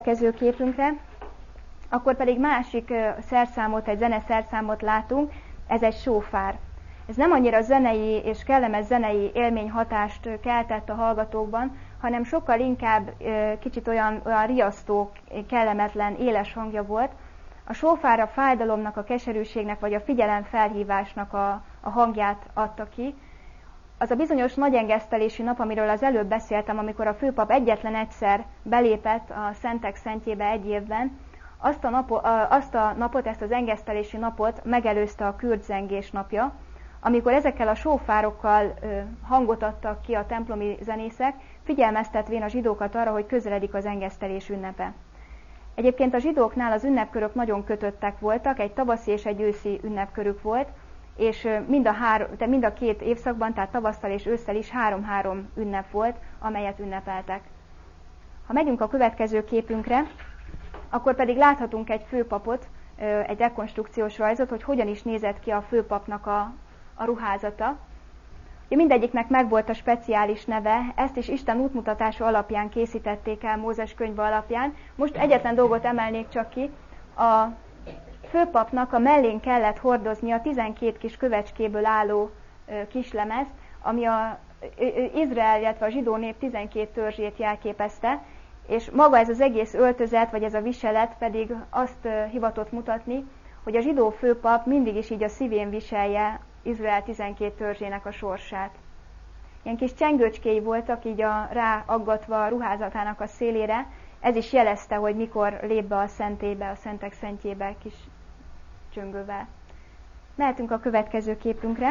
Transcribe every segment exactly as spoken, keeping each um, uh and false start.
következő képünkre, akkor pedig másik szerszámot, egy zeneszerszámot látunk, ez egy sófár. Ez nem annyira zenei és kellemes zenei élményhatást keltett a hallgatókban, hanem sokkal inkább kicsit olyan, olyan riasztó, kellemetlen, éles hangja volt. A sófár a fájdalomnak, a keserűségnek vagy a figyelemfelhívásnak a, a hangját adta ki. Az a bizonyos nagyengesztelési nap, amiről az előbb beszéltem, amikor a főpap egyetlen egyszer belépett a szentek szentjébe egy évben, azt a, napo, azt a napot, ezt az engesztelési napot megelőzte a kürtzengés napja, amikor ezekkel a sófárokkal hangot adtak ki a templomi zenészek, figyelmeztetvén a zsidókat arra, hogy közeledik az engesztelés ünnepe. Egyébként a zsidóknál az ünnepkörök nagyon kötöttek voltak, egy tavaszi és egy őszi ünnepkörük volt, és mind a, három, de mind a két évszakban, tehát tavasszal és ősszel is három-három ünnep volt, amelyet ünnepeltek. Ha megyünk a következő képünkre, akkor pedig láthatunk egy főpapot, egy rekonstrukciós rajzot, hogy hogyan is nézett ki a főpapnak a, a ruházata. Mindegyiknek megvolt a speciális neve, ezt is Isten útmutatása alapján készítették el, Mózes könyve alapján. Most egyetlen dolgot emelnék csak ki, a főpapnak a mellén kellett hordozni a tizenkét kis kövecskéből álló kislemezt, ami a Izrael, illetve a zsidó nép tizenkét törzsét jelképezte, és maga ez az egész öltözet, vagy ez a viselet pedig azt hivatott mutatni, hogy a zsidó főpap mindig is így a szívén viselje Izrael tizenkét törzsének a sorsát. Ilyen kis csengőcskéi voltak így a, ráaggatva a ruházatának a szélére, ez is jelezte, hogy mikor lép be a szentélybe, a szentek szentjébe kis csöngővel. Mehetünk a következő képünkre.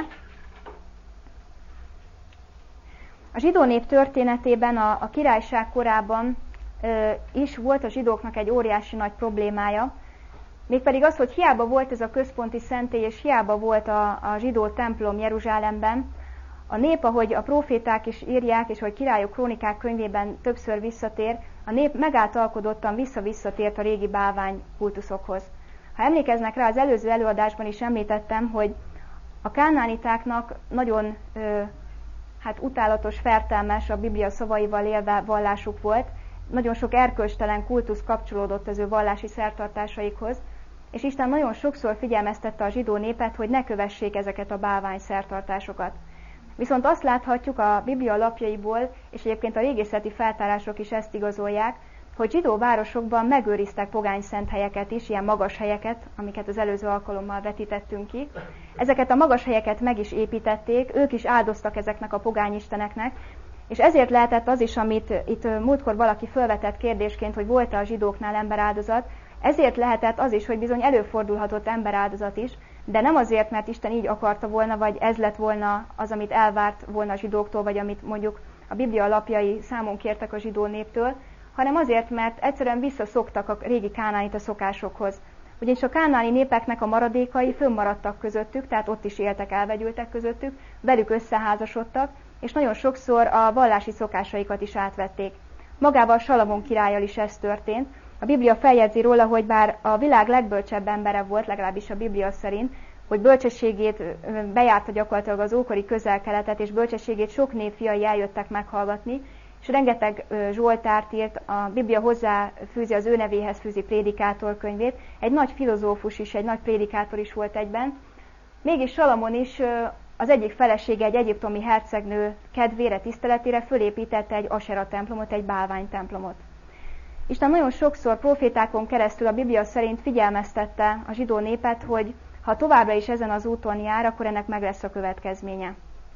A zsidó nép történetében a, a királyság korában ö, is volt a zsidóknak egy óriási nagy problémája, mégpedig az, hogy hiába volt ez a központi szentély, és hiába volt a, a zsidó templom Jeruzsálemben, a nép, ahogy a próféták is írják, és ahogy Királyok Krónikák könyvében többször visszatér, a nép megáltalkodottan vissza-visszatért a régi bálvány kultuszokhoz. Ha emlékeznek rá, az előző előadásban is említettem, hogy a kánaánitáknak nagyon ö, hát utálatos, fertelmes, a Biblia szavaival élve vallásuk volt, nagyon sok erkölcstelen kultusz kapcsolódott az ő vallási szertartásaikhoz, és Isten nagyon sokszor figyelmeztette a zsidó népet, hogy ne kövessék ezeket a bálvány szertartásokat. Viszont azt láthatjuk a Biblia lapjaiból, és egyébként a régészeti feltárások is ezt igazolják, hogy zsidó városokban megőriztek pogány szent helyeket is, ilyen magas helyeket, amiket az előző alkalommal vetítettünk ki. Ezeket a magas helyeket meg is építették, ők is áldoztak ezeknek a pogány isteneknek, és ezért lehetett az is, amit itt múltkor valaki felvetett kérdésként, hogy volt-e a zsidóknál emberáldozat, ezért lehetett az is, hogy bizony előfordulhatott emberáldozat is, de nem azért, mert Isten így akarta volna, vagy ez lett volna az, amit elvárt volna a zsidóktól, vagy amit mondjuk a Biblia alapjai számon kértek a zsidó néptől, hanem azért, mert egyszerűen visszaszoktak a régi kánaánita szokásokhoz. Ugyanis a kánaáni népeknek a maradékai fönnmaradtak közöttük, tehát ott is éltek, elvegyültek közöttük, velük összeházasodtak, és nagyon sokszor a vallási szokásaikat is átvették. Magával Salamon királlyal is ez történt. A Biblia feljegyzi róla, hogy bár a világ legbölcsebb embere volt, legalábbis a Biblia szerint, hogy bölcsességét bejárta gyakorlatilag az ókori Közel-Keletet, és bölcsességét sok nép fiai eljöttek meghallgatni, és rengeteg zsoltárt írt, a Biblia hozzáfűzi, az ő nevéhez fűzi prédikátor könyvét. Egy nagy filozófus is, egy nagy prédikátor is volt egyben. Mégis Salamon is az egyik felesége, egy egyiptomi hercegnő kedvére, tiszteletére fölépítette egy Asera templomot, egy bálvány templomot. Isten nagyon sokszor profétákon keresztül a Biblia szerint figyelmeztette a zsidó népet, hogy ha továbbra is ezen az úton jár, akkor ennek meg lesz a következménye.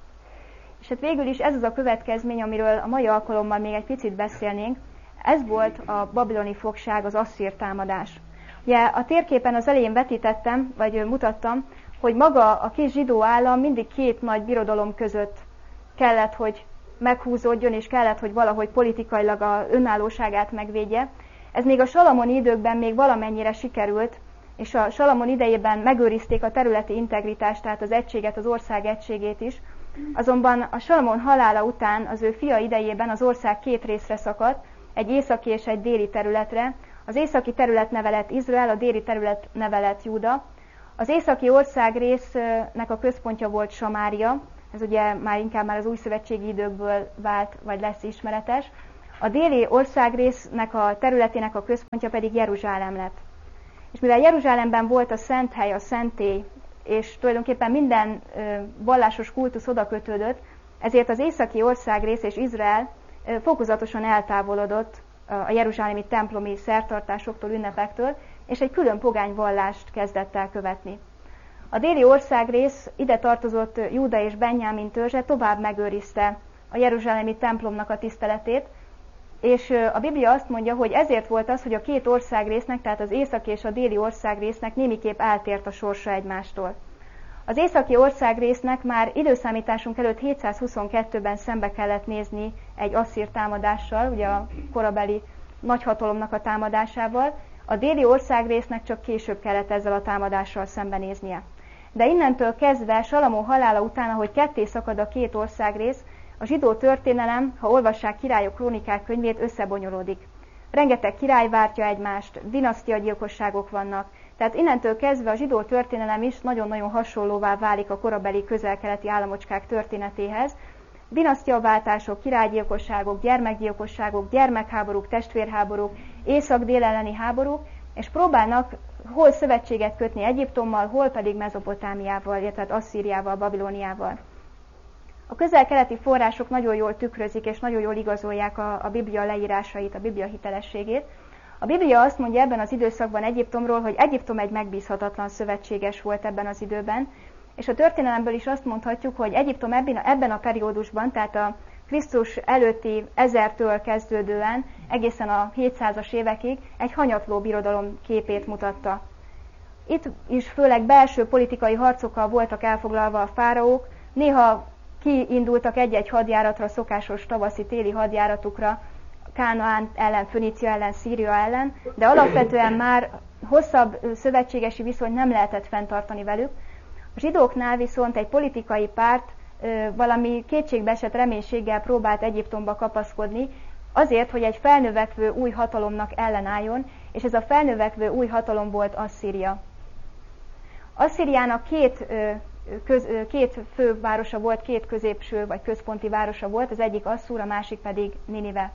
És hát végül is ez az a következmény, amiről a mai alkalommal még egy picit beszélnénk, ez volt a babiloni fogság, az asszír támadás. Ugye a térképen az elején vetítettem, vagy mutattam, hogy maga a kis zsidó állam mindig két nagy birodalom között kellett, hogy meghúzódjon, és kellett, hogy valahogy politikailag a önállóságát megvédje. Ez még a salamoni időkben még valamennyire sikerült, és a Salamon idejében megőrizték a területi integritást, tehát az egységet, az ország egységét is. Azonban a Salamon halála után az ő fia idejében az ország két részre szakadt, egy északi és egy déli területre. Az északi terület neve lett Izrael, a déli terület neve lett Júda. Az északi ország résznek a központja volt Samária, ez ugye már inkább már az újszövetségi időkből vált, vagy lesz ismeretes. a déli országrésznek a területének a központja pedig Jeruzsálem lett. És mivel Jeruzsálemben volt a szent hely, a szentély, és tulajdonképpen minden vallásos kultusz oda kötődött, ezért az északi országrész és Izrael fokozatosan eltávolodott a jeruzsálemi templomi szertartásoktól, ünnepektől, és egy külön pogány vallást kezdett el követni. A déli országrész, ide tartozott Júda és Benjámin törzse tovább megőrizte a jeruzsálemi templomnak a tiszteletét, és a Biblia azt mondja, hogy ezért volt az, hogy a két országrésznek, tehát az északi és a déli országrésznek némiképp eltért a sorsa egymástól. Az északi országrésznek már időszámításunk előtt hétszázhuszonkettőben szembe kellett nézni egy asszír támadással, ugye a korabeli nagyhatalomnak a támadásával, a déli országrésznek csak később kellett ezzel a támadással szembenéznie. De innentől kezdve Salamon halála után, ahogy ketté szakad a két országrész, a zsidó történelem, ha olvassák Királyok Krónikák könyvét, összebonyolódik. Rengeteg király váltja egymást, dinasztiagyilkosságok vannak, tehát innentől kezdve a zsidó történelem is nagyon-nagyon hasonlóvá válik a korabeli közel-keleti államocskák történetéhez. Dinasztiaváltások, királygyilkosságok, gyermekgyilkosságok, gyermekháborúk, testvérháborúk, észak-dél elleni háborúk, és próbálnak hol szövetséget kötni Egyiptommal, hol pedig Mezopotámiával, illetve Asszíriával, Babilóniával. A közel-keleti források nagyon jól tükrözik és nagyon jól igazolják a, a Biblia leírásait, a Biblia hitelességét. A Biblia azt mondja ebben az időszakban Egyiptomról, hogy Egyiptom egy megbízhatatlan szövetséges volt ebben az időben, és a történelemből is azt mondhatjuk, hogy Egyiptom ebben a, ebben a periódusban, tehát a Krisztus előtti ezertől kezdődően egészen a hétszázas évekig egy hanyatló birodalom képét mutatta. Itt is főleg belső politikai harcokkal voltak elfoglalva a fáraók, néha kiindultak egy-egy hadjáratra, szokásos tavaszi-téli hadjáratukra, Kánaán ellen, Fönícia ellen, Szíria ellen, de alapvetően már hosszabb szövetségesi viszonyt nem lehetett fenntartani velük. A zsidóknál viszont egy politikai párt valami kétségbeesett reménységgel próbált Egyiptomba kapaszkodni, azért, hogy egy felnövekvő új hatalomnak ellenálljon, és ez a felnövekvő új hatalom volt Asszíria. Asszíriának két, köz, két fővárosa volt, két középső vagy központi városa volt, az egyik Asszúr, a másik pedig Ninive.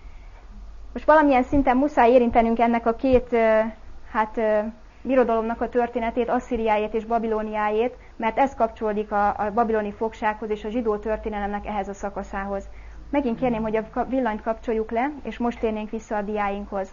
Most valamilyen szinten muszáj érintenünk ennek a két hát, birodalomnak a történetét, Asszíriájét és Babilóniájét, mert ez kapcsolódik a, a babiloni fogsághoz és a zsidó történelemnek ehhez a szakaszához. Megint kérném, hogy a villanyt kapcsoljuk le, és most térnénk vissza a diáinkhoz.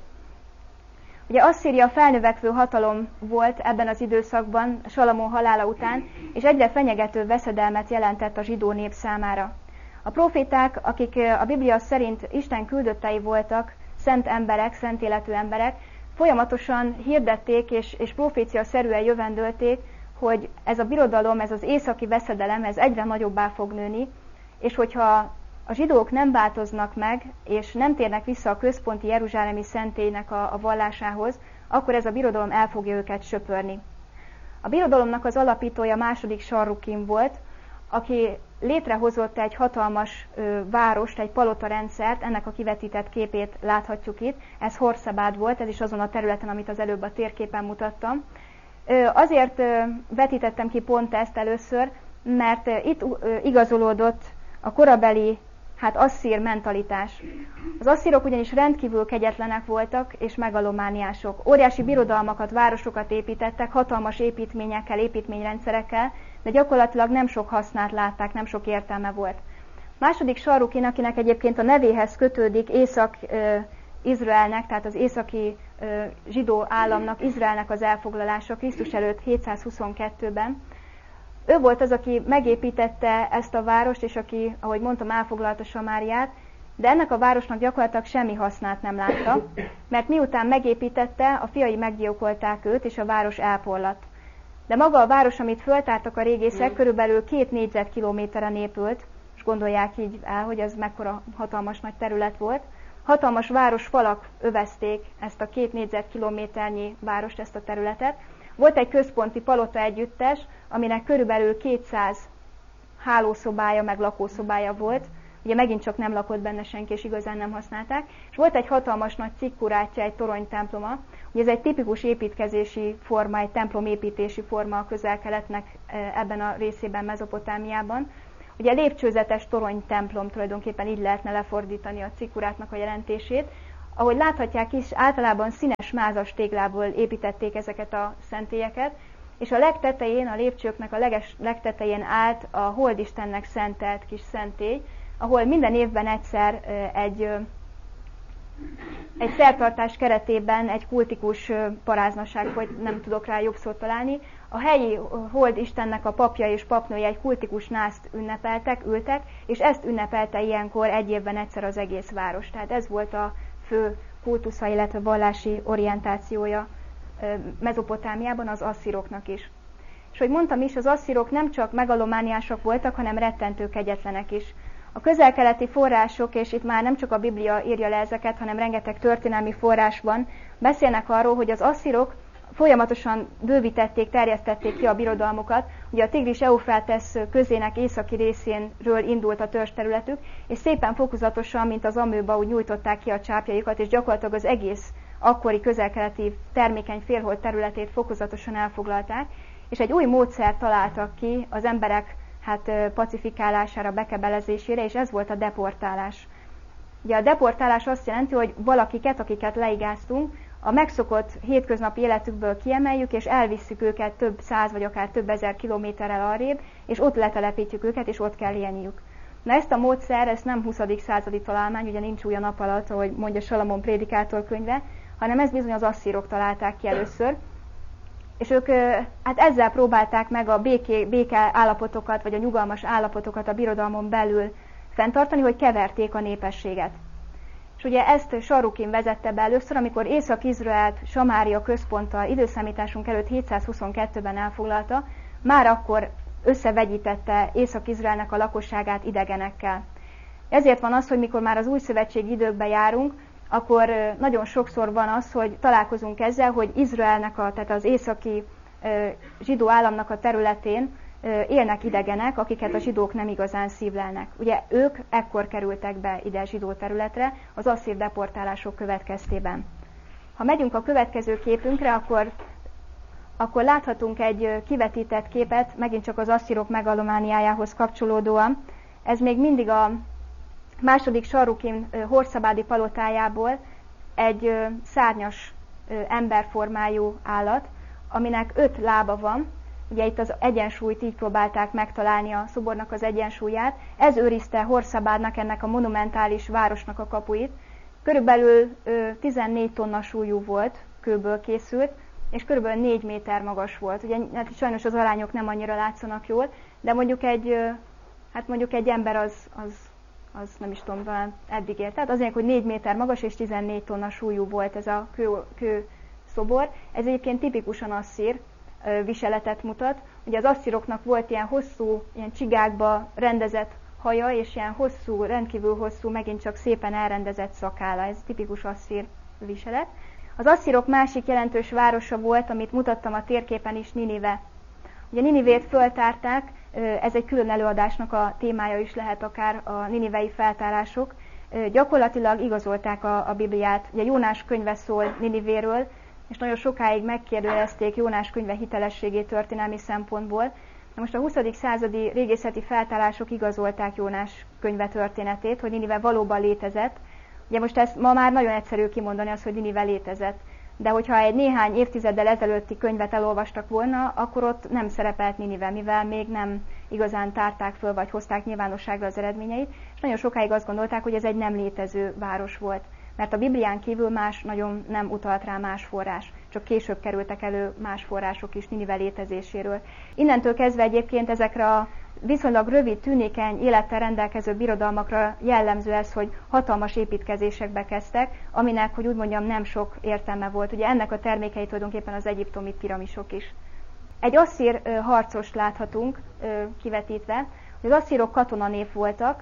Ugye Asszíria felnövekvő hatalom volt ebben az időszakban, Salamon halála után, és egyre fenyegető veszedelmet jelentett a zsidó nép számára. A proféták, akik a Biblia szerint Isten küldöttei voltak, szent emberek, szent életű emberek, folyamatosan hirdették és, és profécia-szerűen jövendölték, hogy ez a birodalom, ez az északi veszedelem, ez egyre nagyobbá fog nőni, és hogyha a zsidók nem változnak meg, és nem térnek vissza a központi jeruzsálemi szentélynek a, a vallásához, akkor ez a birodalom el fogja őket söpörni. A birodalomnak az alapítója második Sarrukin volt, aki létrehozott egy hatalmas ö, várost, egy palotarendszert, ennek a kivetített képét láthatjuk itt. Ez Horszabád volt, ez is azon a területen, amit az előbb a térképen mutattam. Ö, azért ö, vetítettem ki pont ezt először, mert ö, itt ö, igazolódott a korabeli hát asszír mentalitás. Az asszírok ugyanis rendkívül kegyetlenek voltak és megalomániások. Óriási birodalmakat, városokat építettek, hatalmas építményekkel, építményrendszerekkel, de gyakorlatilag nem sok hasznát látták, nem sok értelme volt. Második Sarrukin, akinek egyébként a nevéhez kötődik Észak-Izraelnek, tehát az északi zsidó államnak, Izraelnek az elfoglalása Krisztus előtt hétszázhuszonkettőben, ő volt az, aki megépítette ezt a várost, és aki, ahogy mondtam, elfoglalta Samáriát, de ennek a városnak gyakorlatilag semmi hasznát nem látta, mert miután megépítette, a fiai meggyilkolták őt, és a város elporlatt. De maga a város, amit föltártak a régészek, körülbelül két négyzetkilométeren épült, és gondolják így el, hogy ez mekkora hatalmas nagy terület volt. Hatalmas városfalak övezték ezt a két négyzetkilométernyi várost, ezt a területet. Volt egy központi palota együttes, aminek körülbelül kétszáz hálószobája, meg lakószobája volt. Ugye megint csak nem lakott benne senki, és igazán nem használták. És volt egy hatalmas nagy cikkurátja, egy toronytemploma. Ugye ez egy tipikus építkezési forma, egy templomépítési forma a Közel-Keletnek ebben a részében, Mezopotámiában. Ugye lépcsőzetes torony templom, tulajdonképpen így lehetne lefordítani a cikkurátnak a jelentését. Ahogy láthatják is, általában színes mázas téglából építették ezeket a szentélyeket, és a legtetején, a lépcsőknek a leges, legtetején állt a Holdistennek szentelt kis szentély, ahol minden évben egyszer egy, egy szertartás keretében egy kultikus paráznaság, vagy nem tudok rá jobb szót találni. A helyi Holdistennek a papja és papnője egy kultikus nászt ünnepeltek, ültek, és ezt ünnepelte ilyenkor egy évben egyszer az egész város. Tehát ez volt a fő kultusza, illetve vallási orientációja Mezopotámiában az asszíroknak is. És hogy mondtam is, az asszírok nem csak megalomániások voltak, hanem rettentő kegyetlenek is. A közel-keleti források, és itt már nem csak a Biblia írja le ezeket, hanem rengeteg történelmi forrás van, beszélnek arról, hogy az asszírok folyamatosan bővítették, terjesztették ki a birodalmukat. Ugye a Tigris-Eufrátesz közének északi részénről indult a törzsterületük, és szépen fokozatosan, mint az amőba, úgy nyújtották ki a csápjaikat, és gyakorlatilag az egész akkori közel-keleti termékeny félhold területét fokozatosan elfoglalták, és egy új módszert találtak ki az emberek hát, pacifikálására, bekebelezésére, és ez volt a deportálás. Ugye a deportálás azt jelenti, hogy valakiket, akiket leigáztunk, a megszokott hétköznapi életükből kiemeljük, és elvisszük őket több száz vagy akár több ezer kilométerrel arrébb, és ott letelepítjük őket, és ott kell élniük. Na ezt a módszer, ez nem huszadik századi találmány, ugye nincs új a nap alatt, ahogy mondja Salamon prédikátor könyve, hanem ez bizony az asszírok találták ki először. És ők hát ezzel próbálták meg a béké, béke állapotokat, vagy a nyugalmas állapotokat a birodalmon belül fenntartani, hogy keverték a népességet. És ugye ezt Sarukin vezette be először, amikor Észak-Izraelt Samária központtal időszámításunk előtt hétszázhuszonkettőben elfoglalta, már akkor összevegyítette Észak-Izraelnek a lakosságát idegenekkel. Ezért van az, hogy mikor már az új szövetségi időkben járunk, akkor nagyon sokszor van az, hogy találkozunk ezzel, hogy Izraelnek, a, tehát az északi zsidó államnak a területén élnek idegenek, akiket a zsidók nem igazán szívlelnek. Ugye ők ekkor kerültek be ide zsidó területre az asszír deportálások következtében. Ha megyünk a következő képünkre, akkor, akkor láthatunk egy kivetített képet, megint csak az asszírok megalomániájához kapcsolódóan. Ez még mindig a második Sarukin Horszabádi palotájából egy szárnyas emberformájú állat, aminek öt lába van. Ugye itt az egyensúlyt így próbálták megtalálni, a szobornak az egyensúlyát. Ez őrizte Horszabádnak, ennek a monumentális városnak a kapuit. Körülbelül tizennégy tonna súlyú volt, kőből készült, és körülbelül négy méter magas volt. Ugye hát sajnos az arányok nem annyira látszanak jól, de mondjuk egy, hát mondjuk egy ember az, az, az nem is tudom, talán eddig ért. Tehát azért, hogy négy méter magas és tizennégy tonna súlyú volt ez a kő, kő szobor. Ez egyébként tipikusan asszír viseletet mutat. Ugye az asszíroknak volt ilyen hosszú, ilyen csigákba rendezett haja, és ilyen hosszú, rendkívül hosszú, megint csak szépen elrendezett szakálla. Ez tipikus asszír viselet. Az asszírok másik jelentős városa volt, amit mutattam a térképen is, Ninive. Ugye Ninivét föltárták, ez egy külön előadásnak a témája is lehet akár a ninivei feltárások. Gyakorlatilag igazolták a, a Bibliát. Ugye Jónás könyve szól Ninivéről, és nagyon sokáig megkérdőjelezték Jónás könyve hitelességét történelmi szempontból. Na most a huszadik századi régészeti feltárások igazolták Jónás könyve történetét, hogy Ninive valóban létezett. Ugye most ezt ma már nagyon egyszerű kimondani az, hogy Ninive létezett. De hogyha egy néhány évtizeddel ezelőtti könyvet elolvastak volna, akkor ott nem szerepelt Ninive, mivel még nem igazán tárták föl, vagy hozták nyilvánosságra az eredményeit, és nagyon sokáig azt gondolták, hogy ez egy nem létező város volt. Mert a Biblián kívül más nagyon nem utalt rá más forrás, csak később kerültek elő más források is Ninive létezéséről. Innentől kezdve egyébként ezekre a viszonylag rövid, tűnékeny élettel rendelkező birodalmakra jellemző ez, hogy hatalmas építkezésekbe kezdtek, aminek, hogy úgy mondjam, nem sok értelme volt. Ugye ennek a termékei tulajdonképpen az egyiptomi piramisok is. Egy asszír harcost láthatunk kivetítve, hogy az asszírok katonanév voltak.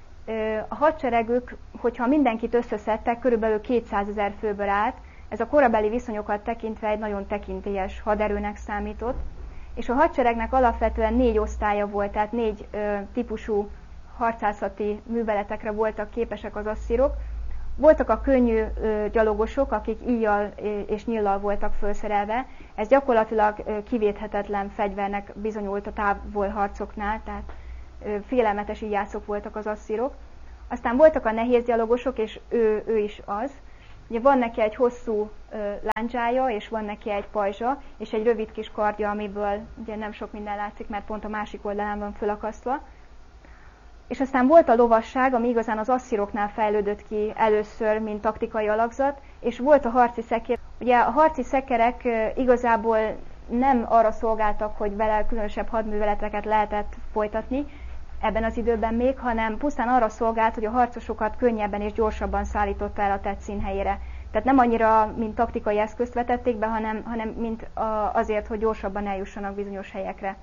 A hadseregük, hogyha mindenkit összeszedtek, körülbelül kétszázezer főből állt. Ez a korabeli viszonyokat tekintve egy nagyon tekintélyes haderőnek számított. És a hadseregnek alapvetően négy osztálya volt, tehát négy ö, típusú harcászati műveletekre voltak képesek az asszírok. Voltak a könnyű ö, gyalogosok, akik íjjal és nyíllal voltak felszerelve. Ez gyakorlatilag ö, kivéthetetlen fegyvernek bizonyult a távolharcoknál, tehát félelmetes íjászok voltak az asszírok. Aztán voltak a nehéz gyalogosok, és ő, ő is az. Ugye van neki egy hosszú ö, láncsája, és van neki egy pajzsa, és egy rövid kis kardja, amiből ugye nem sok minden látszik, mert pont a másik oldalán van fölakasztva. És aztán volt a lovasság, ami igazán az asszíroknál fejlődött ki először, mint taktikai alakzat, és volt a harci szekér. Ugye a harci szekerek igazából nem arra szolgáltak, hogy vele különösebb hadműveleteket lehetett folytatni ebben az időben még, hanem pusztán arra szolgált, hogy a harcosokat könnyebben és gyorsabban szállította el a tett színhelyére. Tehát nem annyira, mint taktikai eszközt vetették be, hanem, hanem mint azért, hogy gyorsabban eljussanak bizonyos helyekre.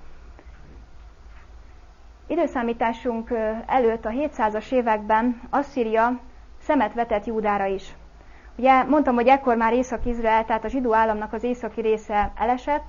Időszámításunk előtt a hétszázas években Asszíria szemet vetett Júdára is. Ugye mondtam, hogy ekkor már Észak-Izrael, tehát a zsidó államnak az északi része elesett,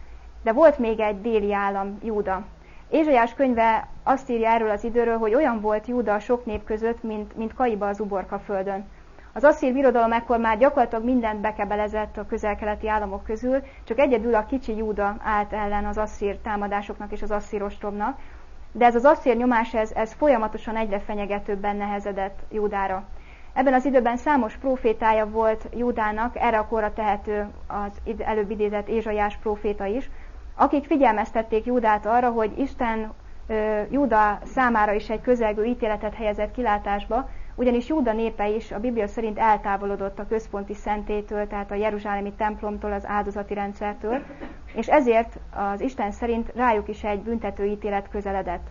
de volt még egy déli állam, Júda. Ézsaiás könyve azt írja erről az időről, hogy olyan volt Júda a sok nép között, mint, mint Kaiba az uborka földön. Az asszír birodalom ekkor már gyakorlatilag mindent bekebelezett a közel-keleti államok közül, csak egyedül a kicsi Júda állt ellen az asszír támadásoknak és az asszír ostromnak. De ez az asszír nyomás, ez, ez folyamatosan egyre fenyegetőbben nehezedett Júdára. Ebben az időben számos prófétája volt Júdának, erre a korra tehető az előbb idézett Ézsaiás próféta is, akik figyelmeztették Júdát arra, hogy Isten Júda számára is egy közelgő ítéletet helyezett kilátásba, ugyanis Júda népe is a Biblia szerint eltávolodott a központi szentélytől, tehát a jeruzsálemi templomtól, az áldozati rendszertől, és ezért az Isten szerint rájuk is egy büntető ítélet közeledett.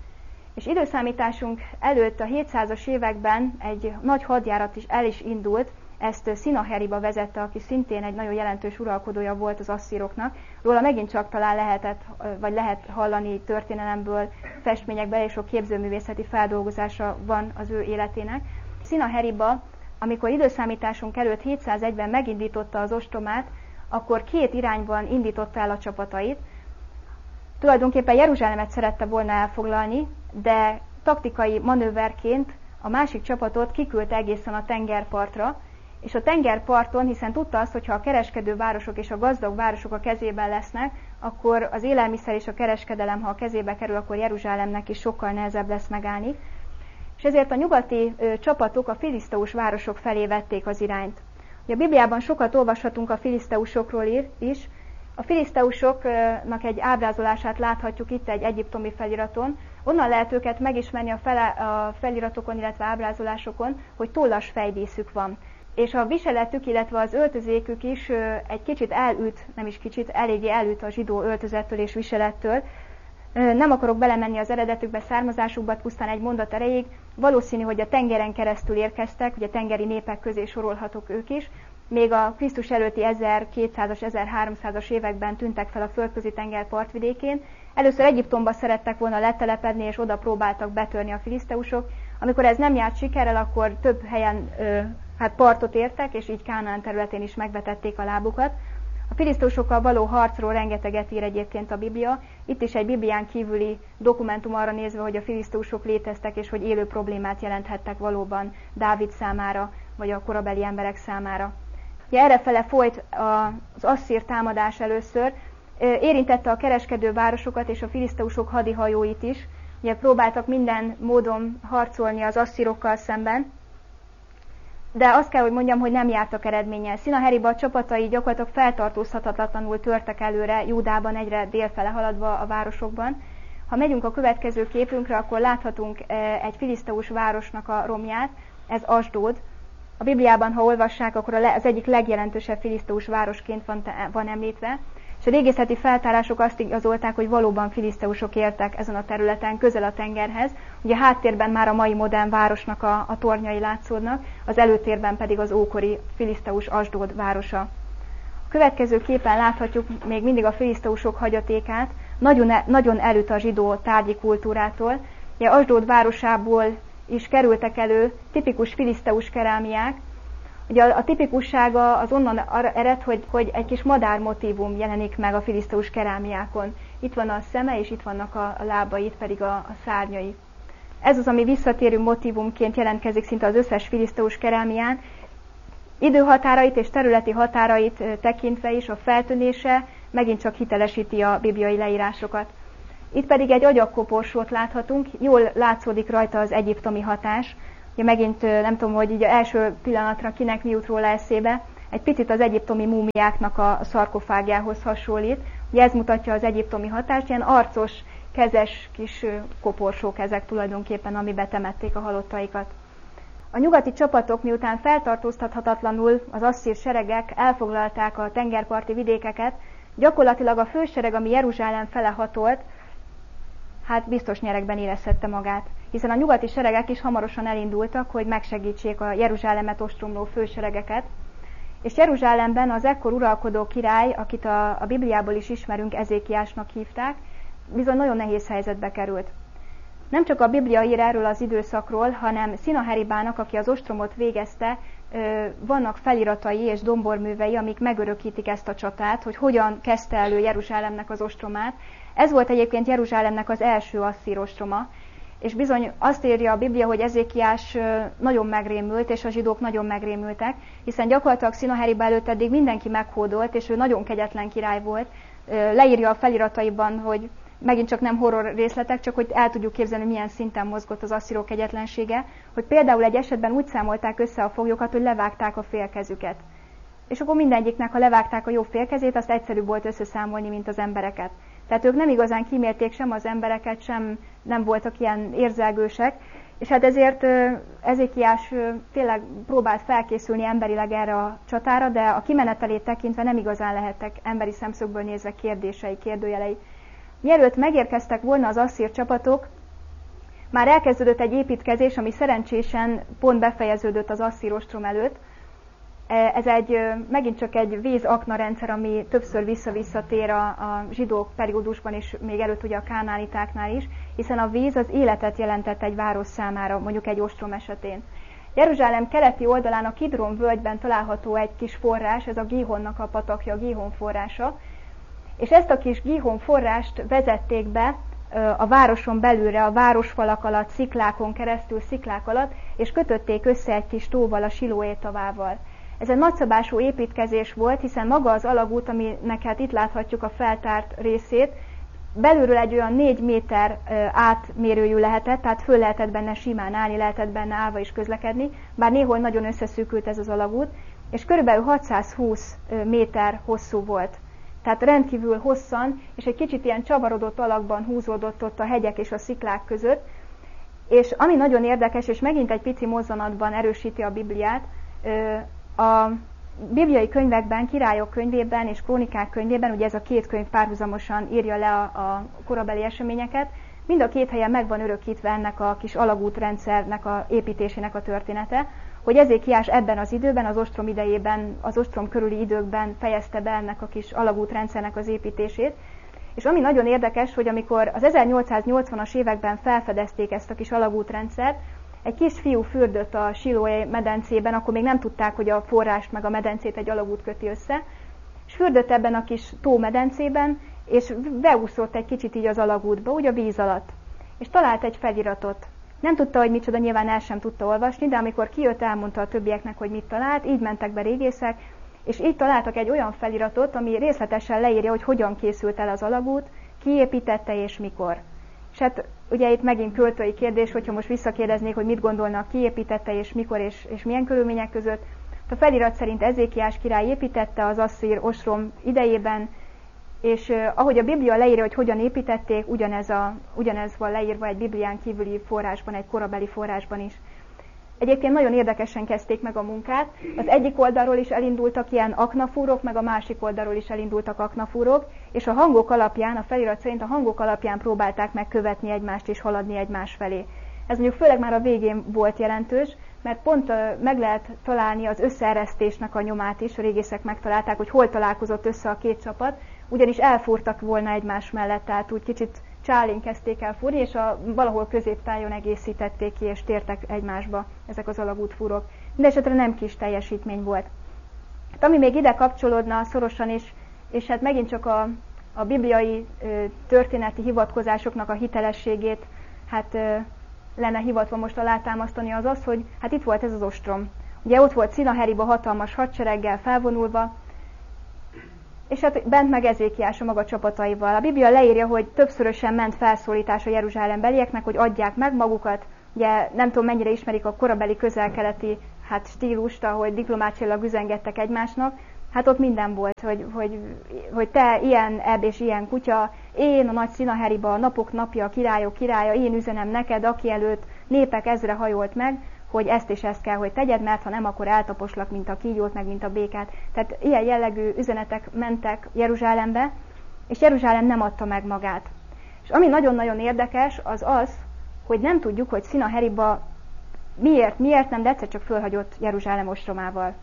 És időszámításunk előtt a hétszázas években egy nagy hadjárat is el is indult, ezt Szinaheriba vezette, aki szintén egy nagyon jelentős uralkodója volt az asszíroknak. Róla megint csak talán lehetett, vagy lehet hallani történelemből, festményekből, és sok képzőművészeti feldolgozása van az ő életének. Szinaheriba, amikor időszámításunk előtt hétszázegyben megindította az ostromát, akkor két irányban indította el a csapatait. Tulajdonképpen Jeruzsálemet szerette volna elfoglalni, de taktikai manőverként a másik csapatot kiküldte egészen a tengerpartra, és a tengerparton, hiszen tudta azt, hogy ha a kereskedő városok és a gazdag városok a kezében lesznek, akkor az élelmiszer és a kereskedelem, ha a kezébe kerül, akkor Jeruzsálemnek is sokkal nehezebb lesz megállni. És ezért a nyugati ö, csapatok a filiszteus városok felé vették az irányt. Ugye a Bibliában sokat olvashatunk a filiszteusokról is. A filiszteusoknak egy ábrázolását láthatjuk itt egy egyiptomi feliraton. Onnan lehet őket megismerni a, fele, a feliratokon, illetve ábrázolásokon, hogy tollas fejdíszük van. És a viseletük, illetve az öltözékük is egy kicsit elüt, nem is kicsit, eléggé elüt a zsidó öltözettől és viselettől. Nem akarok belemenni az eredetükbe, származásukba, pusztán egy mondat erejéig. Valószínű, hogy a tengeren keresztül érkeztek, ugye tengeri népek közé sorolhatók ők is. Még a Krisztus előtti ezerkétszázas, ezerháromszázas években tűntek fel a földközi tenger partvidékén. Először Egyiptomba szerettek volna letelepedni, és oda próbáltak betörni a filiszteusok. Amikor ez nem járt sikerrel, akkor több helyen ö, hát partot értek, és így Kánaán területén is megvetették a lábukat. A filiszteusokkal való harcról rengeteget ír egyébként a Biblia. Itt is egy Biblián kívüli dokumentum arra nézve, hogy a filiszteusok léteztek, és hogy élő problémát jelenthettek valóban Dávid számára, vagy a korabeli emberek számára. Ugye errefele folyt az asszír támadás először, érintette a kereskedő városokat és a filiszteusok hadihajóit is. Ugye próbáltak minden módon harcolni az asszírokkal szemben, de azt kell, hogy mondjam, hogy nem jártak eredménnyel. Szinaheriba a csapatai gyakorlatilag feltartózhatatlanul törtek előre, Júdában egyre délfele haladva a városokban. Ha megyünk a következő képünkre, akkor láthatunk egy filiszteus városnak a romját, ez Asdód. A Bibliában, ha olvassák, akkor az egyik legjelentősebb filiszteus városként van, van említve, és a régészeti feltárások azt igazolták, hogy valóban filiszteusok éltek ezen a területen, közel a tengerhez. Ugye háttérben már a mai modern városnak a, a tornyai látszódnak, az előtérben pedig az ókori filiszteus Asdód városa. A következő képen láthatjuk még mindig a filiszteusok hagyatékát, nagyon, nagyon elüt a zsidó tárgyi kultúrától. Ugye Asdód városából is kerültek elő tipikus filiszteus kerámiák. Ugye a, a tipikussága az onnan ered, hogy, hogy egy kis madár motívum jelenik meg a filiszteus kerámiákon. Itt van a szeme, és itt vannak a, a lábai, itt pedig a, a szárnyai. Ez az, ami visszatérő motívumként jelentkezik szinte az összes filiszteus kerámián. Időhatárait és területi határait tekintve is a feltűnése megint csak hitelesíti a bibliai leírásokat. Itt pedig egy agyagkoporsót láthatunk, jól látszódik rajta az egyiptomi hatás. Ugye megint nem tudom, hogy így első pillanatra kinek mi jut róla eszébe, egy picit az egyiptomi múmiáknak a szarkofágjához hasonlít. Ugye ez mutatja az egyiptomi hatást, ilyen arcos, kezes kis koporsók ezek tulajdonképpen, amiben temették a halottaikat. A nyugati csapatok miután feltartóztathatatlanul az asszír seregek elfoglalták a tengerparti vidékeket, gyakorlatilag a fősereg, ami Jeruzsálem fele hatolt, hát biztos nyeregben érezhette magát, hiszen a nyugati seregek is hamarosan elindultak, hogy megsegítsék a Jeruzsálemet ostromló főseregeket, és Jeruzsálemben az ekkor uralkodó király, akit a, a Bibliából is ismerünk, Ezékiásnak hívták, bizony nagyon nehéz helyzetbe került. Nem csak a Biblia ír erről az időszakról, hanem Szinaheribának, aki az ostromot végezte, vannak feliratai és domborművei, amik megörökítik ezt a csatát, hogy hogyan kezdte elő Jeruzsálemnek az ostromát. Ez volt egyébként Jeruzsálemnek az első asszír ostroma, és bizony azt írja a Biblia, hogy Ezékiás nagyon megrémült, és a zsidók nagyon megrémültek, hiszen gyakorlatilag Szinaheribá előtt eddig mindenki meghódolt, és ő nagyon kegyetlen király volt. Leírja a felirataiban, hogy megint csak nem horror részletek, csak hogy el tudjuk képzelni, milyen szinten mozgott az asszírok kegyetlensége, hogy például egy esetben úgy számolták össze a foglyokat, hogy levágták a félkezüket. És akkor mindegyiknek, ha levágták a jó félkezét, azt egyszerűbb volt összeszámolni, mint az embereket. Tehát ők nem igazán kímélték sem az embereket, sem nem voltak ilyen érzelgősek, és hát ezért Ezékiás tényleg próbált felkészülni emberileg erre a csatára, de a kimenetelét tekintve nem igazán lehettek emberi szemszögből nézve kérdései, kérdőjelei. Mielőtt megérkeztek volna az asszír csapatok, már elkezdődött egy építkezés, ami szerencsésen pont befejeződött az asszír ostrom előtt. Ez egy, megint csak egy vízakna rendszer, ami többször vissza-visszatér a, a zsidó periódusban, és még előtt ugye a kánánitáknál is, hiszen a víz az életet jelentett egy város számára, mondjuk egy ostrom esetén. Jeruzsálem keleti oldalán a Kidron völgyben található egy kis forrás, ez a Gihonnak a patakja, a Gihon forrása, és ezt a kis Gihon forrást vezették be a városon belülre, a városfalak alatt, sziklákon keresztül, sziklák alatt, és kötötték össze egy kis tóval, a Silóé tavával. Ez egy nagyszabású építkezés volt, hiszen maga az alagút, aminek hát itt láthatjuk a feltárt részét, belülről egy olyan négy méter átmérőjű lehetett, tehát föl lehetett benne simán állni, lehetett benne állva is közlekedni, bár néhol nagyon összeszűkült ez az alagút, és körülbelül hatszázhúsz méter hosszú volt. Tehát rendkívül hosszan, és egy kicsit ilyen csavarodott alakban húzódott ott a hegyek és a sziklák között. És ami nagyon érdekes, és megint egy pici mozzanatban erősíti a Bibliát, a bibliai könyvekben, Királyok könyvében és Krónikák könyvében, ugye ez a két könyv párhuzamosan írja le a, a korabeli eseményeket, mind a két helyen meg van örökítve ennek a kis alagútrendszernek a építésének a története, hogy Ezékiás ebben az időben, az ostrom idejében, az ostrom körüli időkben fejezte be ennek a kis alagútrendszernek az építését. És ami nagyon érdekes, hogy amikor az ezernyolcszáznyolcvanas években felfedezték ezt a kis alagútrendszert, egy kis fiú fürdött a Silóé medencében, akkor még nem tudták, hogy a forrást meg a medencét egy alagút köti össze, és fürdött ebben a kis tómedencében, és beúszott egy kicsit így az alagútba, úgy a víz alatt. És talált egy feliratot. Nem tudta, hogy micsoda, nyilván el sem tudta olvasni, de amikor kijött, elmondta a többieknek, hogy mit talált, így mentek be régészek, és így találtak egy olyan feliratot, ami részletesen leírja, hogy hogyan készült el az alagút, ki építette és mikor. És hát ugye itt megint költői kérdés, hogyha most visszakérdeznék, hogy mit gondolnak, ki építette és mikor és, és milyen körülmények között. A felirat szerint Ezékiás király építette az asszír ostrom idejében, és uh, ahogy a Biblia leírja, hogy hogyan építették, ugyanez, a, ugyanez van leírva egy Biblián kívüli forrásban, egy korabeli forrásban is. Egyébként nagyon érdekesen kezdték meg a munkát. Az egyik oldalról is elindultak ilyen aknafúrok, meg a másik oldalról is elindultak aknafúrok, és a hangok alapján, a felirat szerint a hangok alapján próbálták megkövetni egymást és haladni egymás felé. Ez mondjuk főleg már a végén volt jelentős, mert pont uh, meg lehet találni az összeeresztésnek a nyomát is, a régészek megtalálták, hogy hol találkozott össze a két csapat, ugyanis elfúrtak volna egymás mellett, tehát úgy kicsit csálén kezdték el fúrni, és a, valahol középtájon egészítették ki, és tértek egymásba ezek az alagútfúrok. Mindenesetre nem kis teljesítmény volt. Hát, ami még ide kapcsolódna szorosan is, és hát megint csak a, a bibliai ö, történeti hivatkozásoknak a hitelességét hát ö, lenne hivatva most alátámasztani, az az, hogy hát itt volt ez az ostrom. Ugye ott volt Szinaherib a hatalmas hadsereggel felvonulva, és hát bent meg Ezékiás a maga csapataival. A Biblia leírja, hogy többszörösen ment felszólítás a jeruzsálembelieknek, hogy adják meg magukat. Ugye nem tudom, mennyire ismerik a korabeli közel-keleti hát stílust, ahogy diplomáciailag üzengettek egymásnak. Hát ott minden volt, hogy, hogy, hogy te ilyen ebb és ilyen kutya, én a nagy Színaheriba, a napok napja, a királyok királya, én üzenem neked, aki előtt népek ezre hajolt meg, hogy ezt és ezt kell, hogy tegyed, mert ha nem, akkor eltaposlak, mint a kígyót, meg mint a békát. Tehát ilyen jellegű üzenetek mentek Jeruzsálembe, és Jeruzsálem nem adta meg magát. És ami nagyon-nagyon érdekes, az az, hogy nem tudjuk, hogy Színaheriba miért, miért nem, de egyszer csak fölhagyott Jeruzsálem ostromával.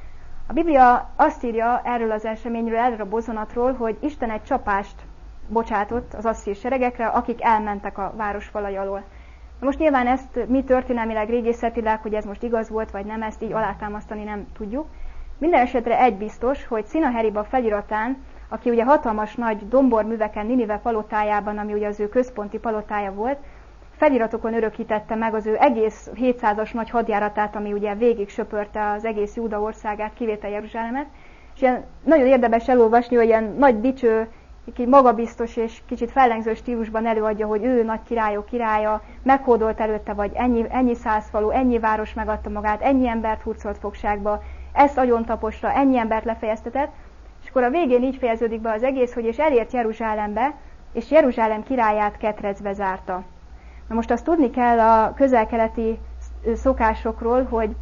A Biblia azt írja erről az eseményről, erről a bozonatról, hogy Isten egy csapást bocsátott az asszír seregekre, akik elmentek a városfalai alól. Most nyilván ezt mi történelmileg, régészetileg, hogy ez most igaz volt, vagy nem, ezt így alátámasztani nem tudjuk. Minden esetre egy biztos, hogy Színaheriba feliratán, aki ugye hatalmas nagy domborműveken Ninive palotájában, ami ugye az ő központi palotája volt, feliratokon örökítette meg az ő egész hétszázas nagy hadjáratát, ami ugye végig söpörte az egész Júda országát, kivétel Jeruzsálemet. És ilyen nagyon érdemes elolvasni, hogy ilyen nagy dicső, magabiztos és kicsit fellengző stílusban előadja, hogy ő nagy királyok királya, meghódolt előtte, vagy ennyi, ennyi száz falu, ennyi város megadta magát, ennyi embert hurcolt fogságba, ezt agyontaposra, ennyi embert lefejeztetett, és akkor a végén így fejeződik be az egész, hogy és elért Jeruzsálembe, és Jeruzsálem királyát ketrecbe zárta. Na most azt tudni kell a közel-keleti szokásokról, hogy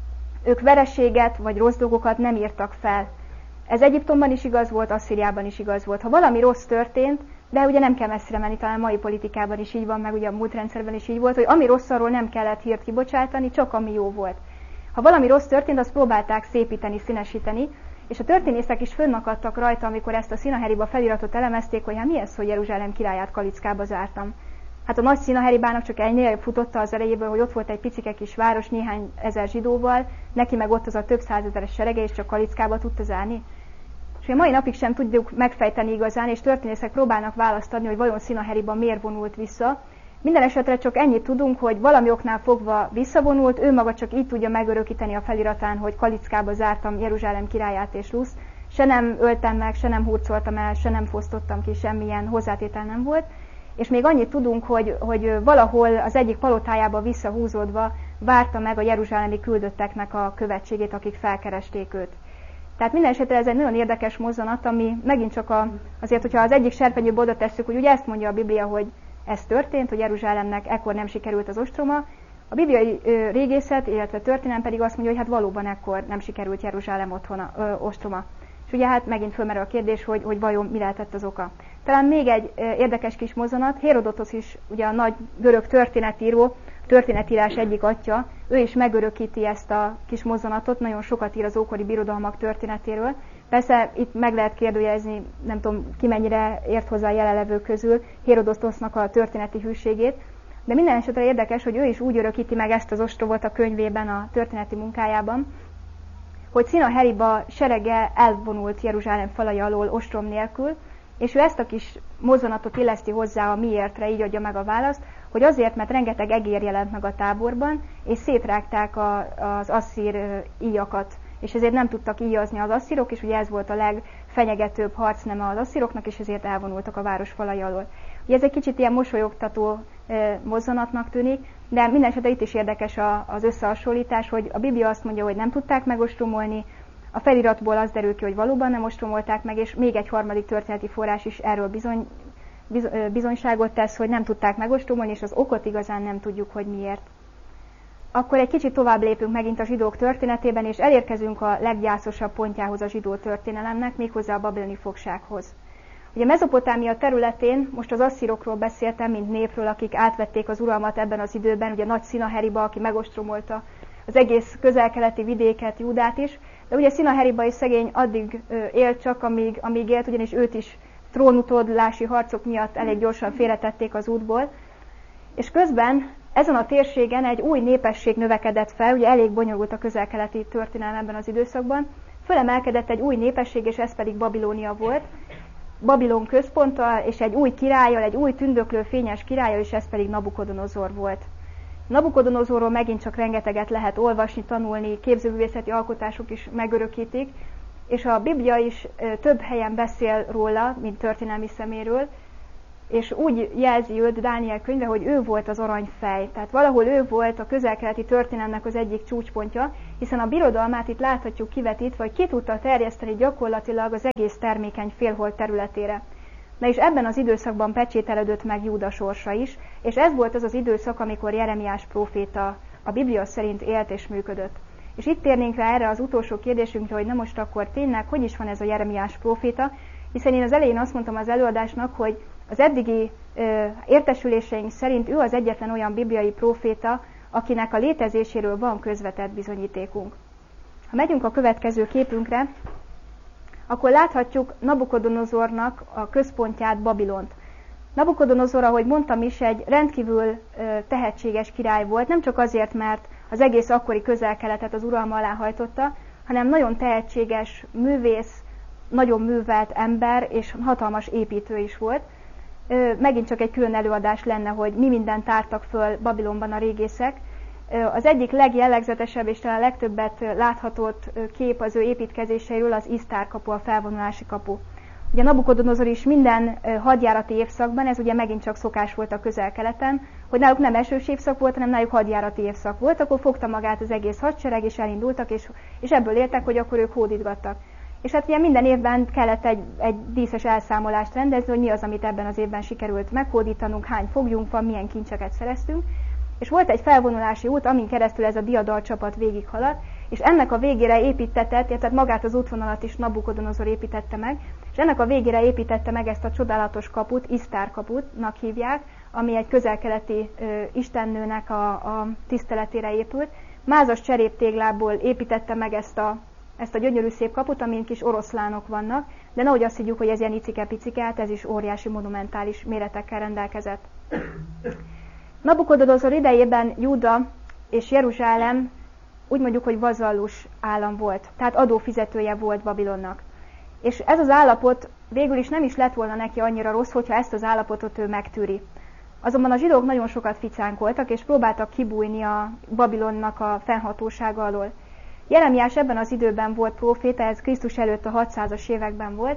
ők vereséget vagy rossz dolgokat nem írtak fel. Ez Egyiptomban is igaz volt, Asszíriában is igaz volt. Ha valami rossz történt, de ugye nem kell messzire menni, talán a mai politikában is így van, meg ugye a múlt rendszerben is így volt, hogy ami rossz, arról nem kellett hírt kibocsátani, csak ami jó volt. Ha valami rossz történt, azt próbálták szépíteni, színesíteni, és a történészek is fönnakadtak rajta, amikor ezt a Színaheriba feliratot elemezték, hogy hát mi ez, hogy Jeruzsálem királyát kalickába zártam. Hát a nagy Színaheribának csak ennyire futotta az erejéből, hogy ott volt egy picike kis város néhány ezer zsidóval, neki meg ott az a több százezeres serege, és csak kalickába tudta zárni. És a mai napig sem tudjuk megfejteni igazán, és történészek próbálnak választ adni, hogy vajon Színaheriba miért vonult vissza. Minden esetre csak ennyit tudunk, hogy valami oknál fogva visszavonult, ő maga csak így tudja megörökíteni a feliratán, hogy kalickába zártam Jeruzsálem királyát és Lusz. Se nem öltem meg, se nem hurcoltam el, se nem fosztottam ki, semmilyen hozzátétel nem volt. És még annyit tudunk, hogy, hogy valahol az egyik palotájába visszahúzódva várta meg a jeruzsálemi küldötteknek a követségét, akik felkeresték őt. Tehát minden esetre ez egy nagyon érdekes mozzanat, ami megint csak a, azért, hogyha az egyik serpenyőbe oda tesszük, hogy ugye ezt mondja a Biblia, hogy ez történt, hogy Jeruzsálemnek ekkor nem sikerült az ostroma. A bibliai ö, régészet, illetve történelem pedig azt mondja, hogy hát valóban ekkor nem sikerült Jeruzsálem otthona, ö, ostroma. És ugye hát megint fölmerül a kérdés, hogy, hogy vajon mi lehetett az oka. Talán még egy ö, érdekes kis mozzanat, Hérodotosz is, ugye a nagy görög történetíró, történetírás egyik atya, ő is megörökíti ezt a kis mozzanatot, nagyon sokat ír az ókori birodalmak történetéről. Persze itt meg lehet kérdőjelezni, nem tudom ki mennyire ért hozzá a jelenlevők közül Hérodotosznak a történeti hűségét, de minden esetre érdekes, hogy ő is úgy örökíti meg ezt az ostrovot a könyvében, a történeti munkájában, hogy Színaheriba serege elvonult Jeruzsálem falai alól ostrom nélkül, és ő ezt a kis mozzanatot illeszti hozzá a miértre, így adja meg a választ, hogy azért, mert rengeteg egér jelent meg a táborban, és szétrágták a, az asszír íjakat, és ezért nem tudtak íjazni az asszírok, és ugye ez volt a legfenyegetőbb harcneme az asszíroknak, és ezért elvonultak a város falai alól. Ugye ez egy kicsit ilyen mosolyogtató e, mozzanatnak tűnik, de minden esetre itt is érdekes a, az összehasonlítás, hogy a Biblia azt mondja, hogy nem tudták megostromolni, a feliratból az derül ki, hogy valóban nem ostromolták meg, és még egy harmadik történeti forrás is erről bizony, bizonyságot tesz, hogy nem tudták megostromolni, és az okot igazán nem tudjuk, hogy miért. Akkor egy kicsit tovább lépünk megint a zsidók történetében, és elérkezünk a leggyászosabb pontjához a zsidó történelemnek, méghozzá a babiloni fogsághoz. Ugye Mezopotámia területén, most az asszírokról beszéltem, mint népről, akik átvették az uralmat ebben az időben, ugye nagy Színaheriba, aki megostromolta az egész közel-keleti vidéket, Júdát is, de ugye Színaheriba is szegény addig élt csak, amíg, amíg élt, ugyanis őt is trónutódlási harcok miatt elég gyorsan félretették az útból, és közben ezen a térségen egy új népesség növekedett fel, ugye elég bonyolult a közel-keleti történelem ebben az időszakban, fölemelkedett egy új népesség, és ez pedig Babilónia volt, Babilon központtal, és egy új királlyal, egy új tündöklő fényes királlyal, és ez pedig Nabukodonozor volt. Nabukodonozorról megint csak rengeteget lehet olvasni, tanulni, képzőművészeti alkotások is megörökítik, és a Biblia is több helyen beszél róla, mint történelmi szeméről, és úgy jelzi őt Dániel könyve, hogy ő volt az aranyfej. Tehát valahol ő volt a közel-keleti történelemnek az egyik csúcspontja, hiszen a birodalmát itt láthatjuk kivetítve, hogy ki tudta terjeszteni gyakorlatilag az egész termékeny félhold területére. Na és ebben az időszakban pecsételődött meg Júda sorsa is, és ez volt az az időszak, amikor Jeremiás próféta a Biblia szerint élt és működött. És itt térnénk rá erre az utolsó kérdésünkre, hogy na most akkor tényleg, hogy is van ez a Jeremiás próféta, hiszen én az elején azt mondtam az előadásnak, hogy az eddigi ö, értesüléseink szerint ő az egyetlen olyan bibliai próféta, akinek a létezéséről van közvetett bizonyítékunk. Ha megyünk a következő képünkre, akkor láthatjuk Nabukodonozornak a központját, Babilont. Nabukodonozor, ahogy mondtam is, egy rendkívül ö, tehetséges király volt, nem csak azért, mert az egész akkori közel-keletet az uralma alá hajtotta, hanem nagyon tehetséges művész, nagyon művelt ember, és hatalmas építő is volt. Ö, megint csak egy külön előadás lenne, hogy mi mindent tártak föl Babilonban a régészek. Ö, az egyik legjellegzetesebb és talán legtöbbet láthatott kép az ő építkezéseiről az Isztár kapu, a felvonulási kapu. Ugye Nabukodonozor is minden hadjárati évszakban, ez ugye megint csak szokás volt a közel-keleten, hogy náluk nem esős évszak volt, hanem náluk hadjárati évszak volt, akkor fogta magát az egész hadsereg, és elindultak, és, és ebből éltek, hogy akkor ők hódítgattak. És hát ugye minden évben kellett egy, egy díszes elszámolást rendezni, hogy mi az, amit ebben az évben sikerült meghódítanunk, hány foglyunk van, milyen kincseket szereztünk. És volt egy felvonulási út, amin keresztül ez a diadal csapat végighaladt, és ennek a végére építetett, tehát magát az útvonalat is Nabukodonozor építette meg, és ennek a végére építette meg ezt a csodálatos kaput, Isztár kaputnak hívják, ami egy közel-keleti ö, istennőnek a, a tiszteletére épült. Mázas cseréptéglából építette meg ezt a, ezt a gyönyörű szép kaput, amin kis oroszlánok vannak, de nehogy azt higgyük, hogy ez ilyen icike-picike, hát ez is óriási, monumentális méretekkel rendelkezett. Nabukodonozor idejében Júda és Jeruzsálem úgy mondjuk, hogy vazallus állam volt, tehát adófizetője volt Babilonnak. És ez az állapot végül is nem is lett volna neki annyira rossz, hogyha ezt az állapotot ő megtűri. Azonban a zsidók nagyon sokat ficánkoltak, és próbáltak kibújni a Babilonnak a fennhatósága alól. Jeremiás ebben az időben volt próféta, ez Krisztus előtt a hatszázas években volt,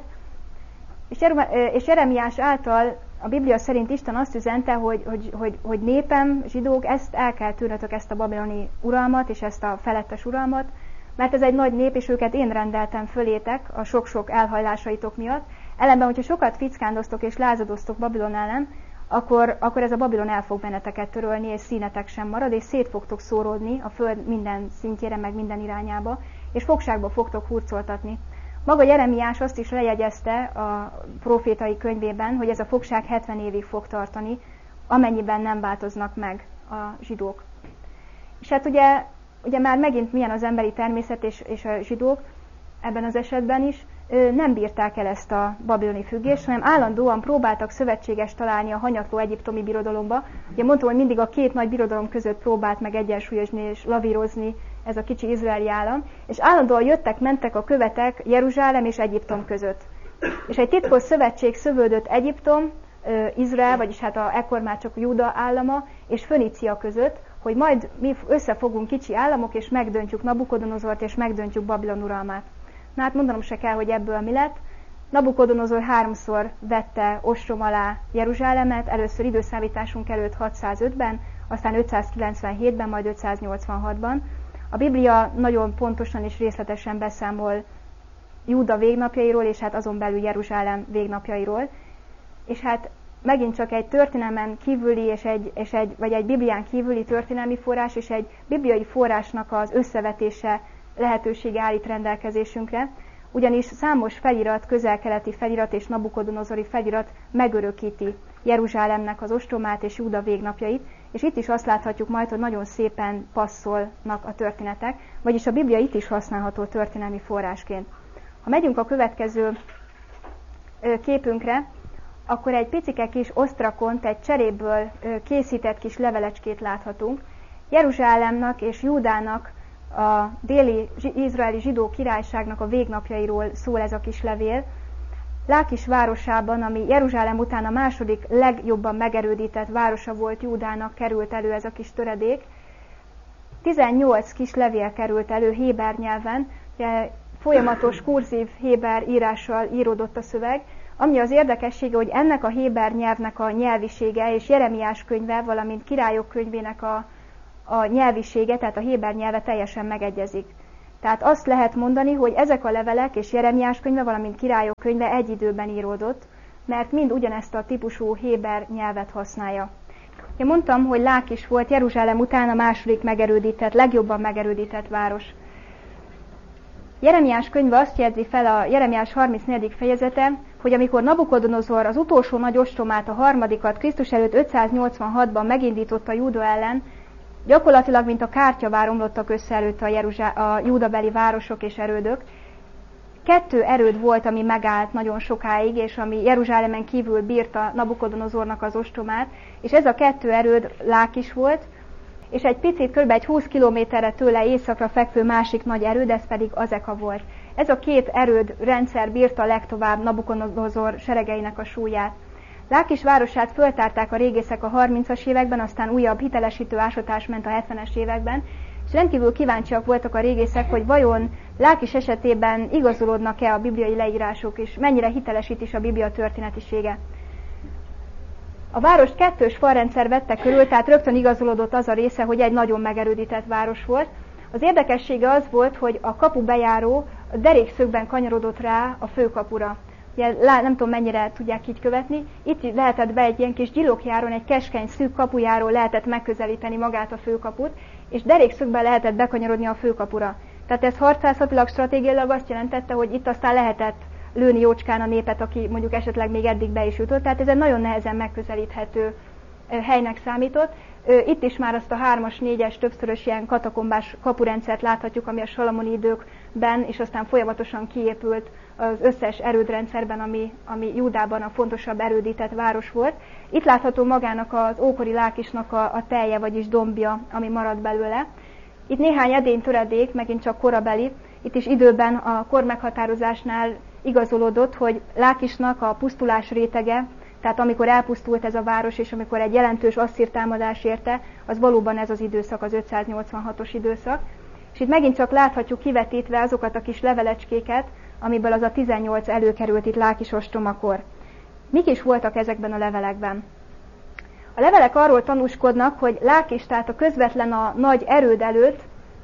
és Jeremiás által a Biblia szerint Isten azt üzente, hogy, hogy, hogy, hogy népem, zsidók, ezt el kell tűrnötök, ezt a babiloni uralmat és ezt a felettes uralmat, mert ez egy nagy nép, és őket én rendeltem fölétek a sok-sok elhajlásaitok miatt. Ellenben, hogyha sokat fickándoztok és lázadoztok Babilon ellen, akkor, akkor ez a Babilon el fog benneteket törölni, és színetek sem marad, és szét fogtok szóródni a föld minden szintjére, meg minden irányába, és fogságba fogtok hurcoltatni. Maga Jeremiás azt is lejegyezte a profétai könyvében, hogy ez a fogság hetven évig fog tartani, amennyiben nem változnak meg a zsidók. És hát ugye, ugye már megint milyen az emberi természet és, és a zsidók ebben az esetben is, nem bírták el ezt a babiloni függést, hanem állandóan próbáltak szövetséges találni a hanyatló egyiptomi birodalomba. Ugye mondtam, hogy mindig a két nagy birodalom között próbált meg egyensúlyozni és lavírozni ez a kicsi izraeli állam, és állandóan jöttek, mentek a követek Jeruzsálem és Egyiptom között. És egy titkos szövetség szövődött Egyiptom, Izrael, vagyis hát a, ekkor már csak Júda állama, és Fönícia között, hogy majd mi összefogunk kicsi államok, és megdöntjük Nabukodonozort, és megdöntjük Babilon uralmát. Na hát mondanom se kell, hogy ebből mi lett. Nabukodonozor háromszor vette ostrom alá Jeruzsálemet, először időszámításunk előtt hatszázötben, aztán ötszázkilencvenhétben, majd ötszáznyolcvanhatban. A Biblia nagyon pontosan és részletesen beszámol Júda végnapjairól, és hát azon belül Jeruzsálem végnapjairól. És hát megint csak egy történelmen kívüli, és egy, és egy, vagy egy Biblián kívüli történelmi forrás, és egy bibliai forrásnak az összevetése lehetősége állít rendelkezésünkre, ugyanis számos felirat, közel-keleti felirat és nabukodonozori felirat megörökíti Jeruzsálemnek az ostromát és Júda végnapjait, és itt is azt láthatjuk majd, hogy nagyon szépen passzolnak a történetek, vagyis a Biblia itt is használható történelmi forrásként. Ha megyünk a következő képünkre, akkor egy picike kis osztrakont, egy cseréből készített kis levelecskét láthatunk. Jeruzsálemnak és Júdának, a déli izraeli zsidó királyságnak a végnapjairól szól ez a kis levél. Lákis városában, ami Jeruzsálem után a második legjobban megerődített városa volt Júdának, került elő ez a kis töredék. tizennyolc kis levél került elő héber nyelven. folyamatos kurzív héber írással íródott a szöveg, ami az érdekessége, hogy ennek a héber nyelvnek a nyelvisége és Jeremiás könyve, valamint Királyok könyvének a, a nyelvisége, tehát a héber nyelve teljesen megegyezik. Tehát azt lehet mondani, hogy ezek a levelek és Jeremiás könyve, valamint Királyok könyve egy időben íródott, mert mind ugyanezt a típusú héber nyelvet használja. Én mondtam, hogy Lákis volt Jeruzsálem után a második megerődített, legjobban megerődített város. Jeremiás könyve azt jegyzi fel, a Jeremiás harmincnegyedik fejezete, hogy amikor Nabukodonozor az utolsó nagy ostromát, a harmadikat Krisztus előtt ötszáznyolcvanhatban megindította Júda ellen, gyakorlatilag, mint a kártyavár omlottak össze előtt a, Jeruzsá- a júdabeli városok és erődök. Kettő erőd volt, ami megállt nagyon sokáig, és ami Jeruzsálemen kívül bírta Nabukodonozornak az ostromát, és ez a kettő erőd Lákis volt, és egy picit, kb. Egy húsz kilométerre tőle északra fekvő másik nagy erőd, ez pedig Azeka volt. Ez a két erőd rendszer bírta legtovább Nabukodonozor seregeinek a súlyát. Lákis városát föltárták a régészek a harmincas években, aztán újabb hitelesítő ásatás ment a hetvenes években, és rendkívül kíváncsiak voltak a régészek, hogy vajon Lákis esetében igazolódnak-e a bibliai leírások, és mennyire hitelesít is a Biblia történetisége. A várost kettős falrendszer vette körül, tehát rögtön igazolódott az a része, hogy egy nagyon megerődített város volt. Az érdekessége az volt, hogy a kapu bejáró derékszögben kanyarodott rá a főkapura. Ugye, nem tudom, mennyire tudják így követni. Itt lehetett be egy ilyen kis gyilokjáron, egy keskeny, szűk kapujáról lehetett megközelíteni magát a főkaput, és derékszögben lehetett bekanyarodni a főkapura. Tehát ez harcászatilag, stratégiailag azt jelentette, hogy itt aztán lehetett lőni jócskán a népet, aki mondjuk esetleg még eddig be is jutott. Tehát ez egy nagyon nehezen megközelíthető helynek számított. Itt is már azt a hármas, négyes, többszörös ilyen katakombás kapurendszert láthatjuk, ami a salamoni időkben, és aztán folyamatosan kiépült az összes erődrendszerben, ami, ami Júdában a fontosabb erődített város volt. Itt látható magának az ókori Lákisnak a, a telje, vagyis dombja, ami maradt belőle. Itt néhány edény töredék, megint csak korabeli, itt is időben a kor meghatározásnál igazolódott, hogy Lákisnak a pusztulás rétege, tehát amikor elpusztult ez a város, és amikor egy jelentős asszír támadás érte, az valóban ez az időszak, az ötszáznyolcvanhatos időszak. És itt megint csak láthatjuk kivetítve azokat a kis levelecskéket, amiből az a tizennyolc előkerült itt Lákis ostromakor. Mik is voltak ezekben a levelekben? A levelek arról tanúskodnak, hogy Lákis, tehát a közvetlen a nagy erőd előtt,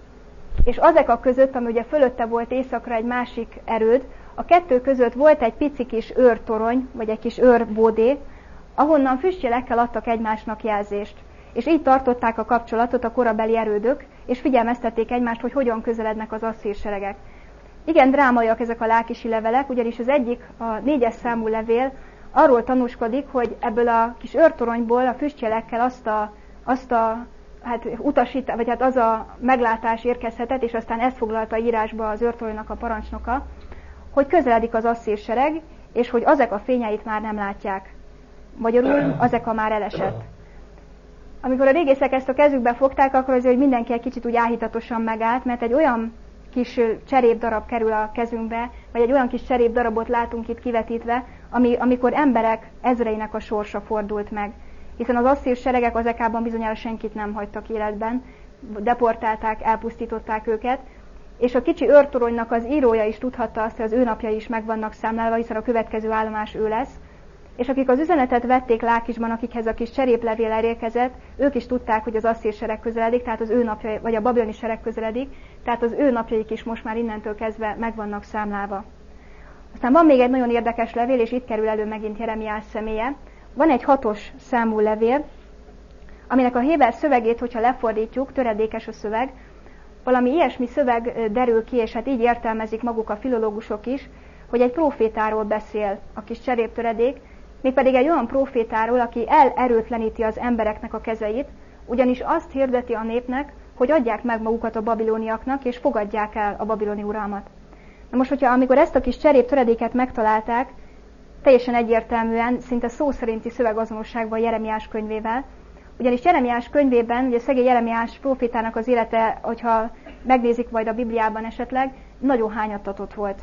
és Azeka között, ami ugye fölötte volt északra egy másik erőd, a kettő között volt egy pici kis őrtorony, vagy egy kis őrbódé, ahonnan füstjelekkel adtak egymásnak jelzést. És így tartották a kapcsolatot a korabeli erődök, és figyelmeztették egymást, hogy hogyan közelednek az asszír seregek. Igen drámaiak ezek a lákisi levelek, ugyanis az egyik, a négyes számú levél arról tanúskodik, hogy ebből a kis őrtoronyból a füstjelekkel azt a, azt a hát utasít, vagy hát az a meglátás érkezhetett, és aztán ezt foglalta írásba az őrtoronynak a parancsnoka, hogy közeledik az asszír sereg, és hogy azek a fényeit már nem látják. Magyarul azek a már elesett. Amikor a régészek ezt a kezükbe fogták, akkor azért, hogy mindenki egy kicsit úgy áhítatosan megállt, mert egy olyan kis cserépdarab kerül a kezünkbe, vagy egy olyan kis cserépdarabot látunk itt kivetítve, ami, amikor emberek ezreinek a sorsa fordult meg. Hiszen az asszír seregek Azekában bizonyára senkit nem hagytak életben, deportálták, elpusztították őket, és a kicsi őrtoronynak az írója is tudhatta azt, hogy az ő napjai is meg vannak számlálva, hiszen a következő állomás ő lesz. És akik az üzenetet vették Lákisban, akikhez a kis cseréplevél elérkezett, ők is tudták, hogy az asszír sereg közeledik, tehát az ő napjai, vagy a babiloni sereg közeledik, tehát az ő napjaik is most már innentől kezdve meg vannak számlálva. Aztán van még egy nagyon érdekes levél, és itt kerül elő megint Jeremiás személye. Van egy hatos számú levél, aminek a héber szövegét, hogyha lefordítjuk, töredékes a szöveg, valami ilyesmi szöveg derül ki, és hát így értelmezik maguk a filológusok is, hogy egy prófétáról beszél a kis cseréptöredék, mégpedig egy olyan prófétáról, aki elerőtleníti az embereknek a kezeit, ugyanis azt hirdeti a népnek, hogy adják meg magukat a babiloniaknak, és fogadják el a babiloni uralmat. Na most, hogyha amikor ezt a kis cseréptöredéket megtalálták, teljesen egyértelműen, szinte szó szerinti szövegazonosságban Jeremiás könyvével, ugyanis Jeremiás könyvében, ugye szegény Jeremiás prófétának az élete, hogyha megnézik majd a Bibliában esetleg, nagyon hányattatott volt.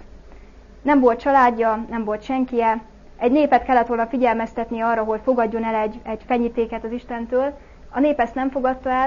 Nem volt családja, nem volt senkie, egy népet kellett volna figyelmeztetni arra, hogy fogadjon el egy, egy fenyítéket az Istentől, a nép ezt nem fogadta el,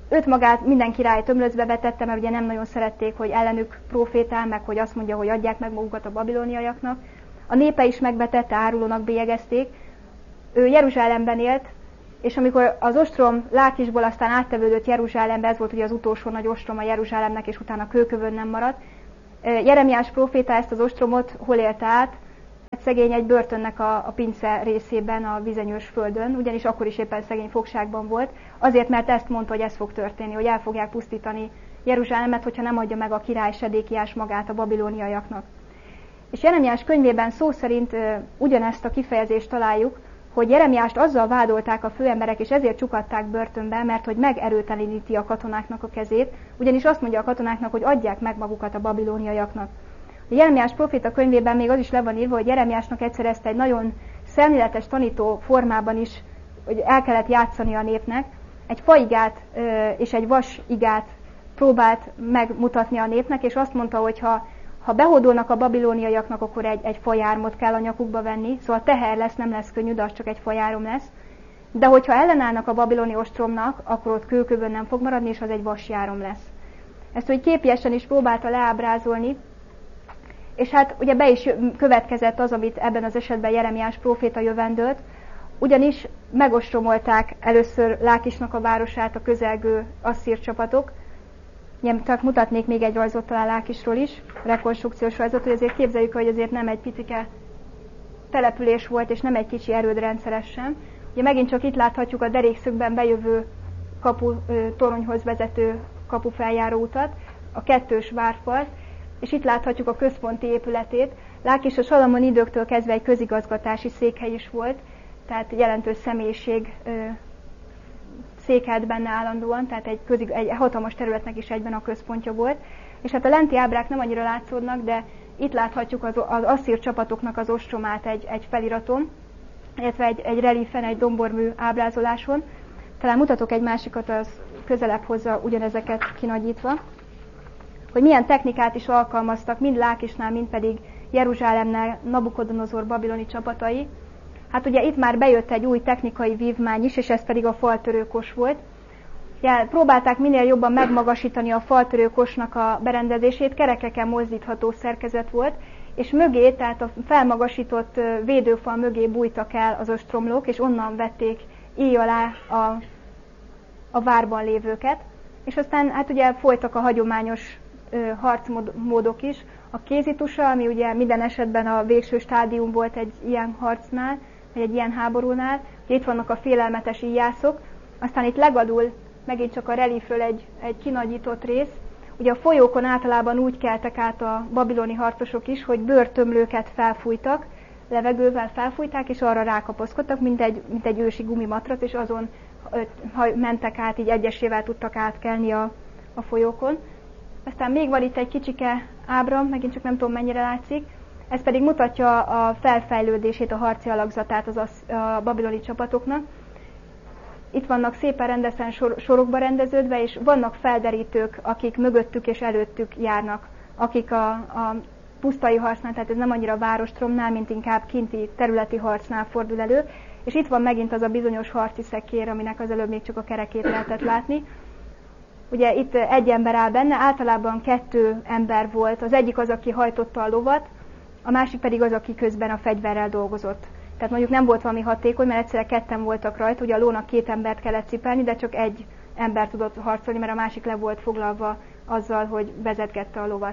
őt magát minden király tömlöcbe vetette, mert ugye nem nagyon szerették, hogy ellenük profétál, meg hogy azt mondja, hogy adják meg magukat a babiloniaiaknak. A népe is megvetette, árulónak bélyegezték. Ő Jeruzsálemben élt, és amikor az ostrom Lákisból aztán áttevődött Jeruzsálembe, ez volt ugye az utolsó nagy ostrom a Jeruzsálemnek, és utána kőkövön nem maradt. Jeremiás próféta ezt az ostromot hol élte át? Egy szegény egy börtönnek a, a pince részében, a vizenyős földön, ugyanis akkor is éppen szegény fogságban volt, azért, mert ezt mondta, hogy ez fog történni, hogy el fogják pusztítani Jeruzsálemet, hogyha nem adja meg a király Sedékiás magát a babiloniaiaknak. És Jeremiás könyvében szó szerint uh, ugyanezt a kifejezést találjuk, hogy Jeremiást azzal vádolták a főemberek, és ezért csukatták börtönbe, mert hogy megerőteleníti a katonáknak a kezét, ugyanis azt mondja a katonáknak, hogy adják meg magukat a babiloniaiaknak. A Jeremiás proféta könyvében még az is le van írva, hogy Jeremiásnak egyszer ezt egy nagyon szemléletes tanító formában is hogy el kellett játszani a népnek. Egy faigát és egy vasigát próbált megmutatni a népnek, és azt mondta, hogy ha, ha behódolnak a babiloniaiaknak, akkor egy, egy fajármot kell a nyakukba venni, szóval teher lesz, nem lesz könnyű, de az csak egy fajárom lesz. De hogyha ellenállnak a babiloni ostromnak, akkor ott kőkövön nem fog maradni, és az egy vasjárom lesz. Ezt, hogy képiesen is próbálta leábrázolni, és hát ugye be is következett az, amit ebben az esetben Jeremiás próféta jövendőlt, ugyanis megostromolták először Lákisnak a városát a közelgő asszír csapatok. Csak mutatnék még egy rajzot talán Lákisról is, rekonstrukciós rajzot, hogy azért képzeljük, hogy azért nem egy picike település volt, és nem egy kicsi erődrendszeres sem. Ugye megint csak itt láthatjuk a derékszögben bejövő kapu, toronyhoz vezető kapufeljáró utat, a kettős várfalt, és itt láthatjuk a központi épületét. Lákis a Salamon időktől kezdve egy közigazgatási székhely is volt, tehát jelentős személyiség ö, székelt benne állandóan, tehát egy, közig, egy hatalmas területnek is egyben a központja volt. És hát a lenti ábrák nem annyira látszódnak, de itt láthatjuk az, az asszír csapatoknak az ostromát egy, egy feliraton, illetve egy, egy relífen, egy dombormű ábrázoláson. Talán mutatok egy másikat, az közelebb hozza ugyanezeket kinagyítva, hogy milyen technikát is alkalmaztak, mind Lákisnál, mind pedig Jeruzsálemnál Nabukodonozor babiloni csapatai. Hát ugye itt már bejött egy új technikai vívmány is, és ez pedig a faltörőkos volt. Ja, próbálták minél jobban megmagasítani a faltörőkosnak a berendezését, kerekeken mozdítható szerkezet volt, és mögé, tehát a felmagasított védőfal mögé bújtak el az ostromlók, és onnan vették íj alá a, a várban lévőket. És aztán hát ugye folytak a hagyományos ö, harcmódok is. A kézitusa, ami ugye minden esetben a végső stádium volt egy ilyen harcnál, vagy egy ilyen háborúnál. Itt vannak a félelmetes íjászok. Aztán itt legadul megint csak a relífről egy, egy kinagyított rész. Ugye a folyókon általában úgy keltek át a babiloni harcosok is, hogy bőrtömlőket felfújtak, levegővel felfújták, és arra rákapaszkodtak, mint egy, mint egy ősi gumimatrac, és azon ha mentek át, így egyesével tudtak átkelni a, a folyókon. Aztán még van itt egy kicsike ábra, megint csak nem tudom mennyire látszik, ez pedig mutatja a felfejlődését, a harci alakzatát az a babiloni csapatoknak. Itt vannak szépen rendesen sor, sorokba rendeződve, és vannak felderítők, akik mögöttük és előttük járnak, akik a, a pusztai harcnál, tehát ez nem annyira várostromnál, mint inkább kinti területi harcnál fordul elő, és itt van megint az a bizonyos harci szekér, aminek az előbb még csak a kerekét lehetett látni. Ugye itt egy ember áll benne, általában kettő ember volt, az egyik az, aki hajtotta a lovat, a másik pedig az, aki közben a fegyverrel dolgozott. Tehát mondjuk nem volt valami hatékony, mert egyszerre ketten voltak rajta, ugye a lónak két embert kellett cipelni, de csak egy ember tudott harcolni, mert a másik le volt foglalva azzal, hogy vezetgette a lovat.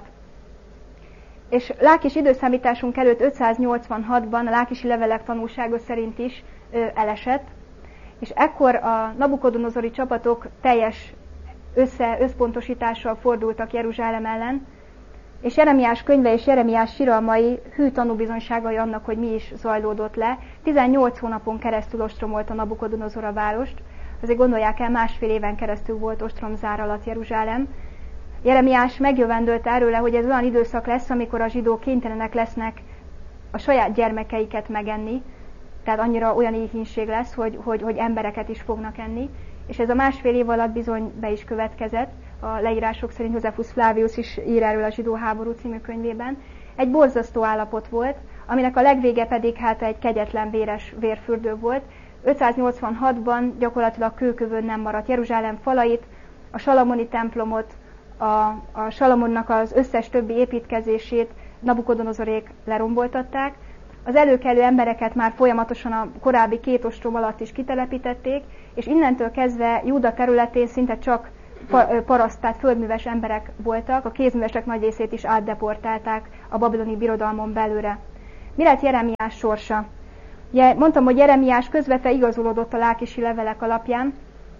És Lákis időszámításunk előtt ötszáznyolcvanhatban a lákisi levelek tanúsága szerint is ö, elesett, és ekkor a nabukodonozori csapatok teljes össze, összpontosítással fordultak Jeruzsálem ellen, és Jeremiás könyve és Jeremiás siralmai hű tanúbizonyságai annak, hogy mi is zajlódott le. tizennyolc hónapon keresztül ostromolta Nabukodonozor a várost, azért gondolják el, másfél éven keresztül volt ostromzár alatt Jeruzsálem. Jeremiás megjövendölte erről, hogy ez olyan időszak lesz, amikor a zsidók kénytelenek lesznek a saját gyermekeiket megenni, tehát annyira olyan éhínség lesz, hogy, hogy, hogy embereket is fognak enni, és ez a másfél év alatt bizony be is következett. A leírások szerint Josephus Flavius is ír erről a Zsidó háború című könyvében. Egy borzasztó állapot volt, aminek a legvége pedig hát egy kegyetlen véres vérfürdő volt. ötszáznyolcvanhatban gyakorlatilag kőkövön nem maradt. Jeruzsálem falait a salamoni templomot, a, a Salamonnak az összes többi építkezését Nabukodonozorék leromboltatták. Az előkelő embereket már folyamatosan a korábbi két ostrom alatt is kitelepítették, és innentől kezdve Júda területén szinte csak paraszt, tehát földműves emberek voltak, a kézművesek nagy részét is átdeportálták a babiloni birodalmon belőle. Mi lett Jeremiás sorsa? Ugye mondtam, hogy Jeremiás közvetve igazolódott a lákisi levelek alapján.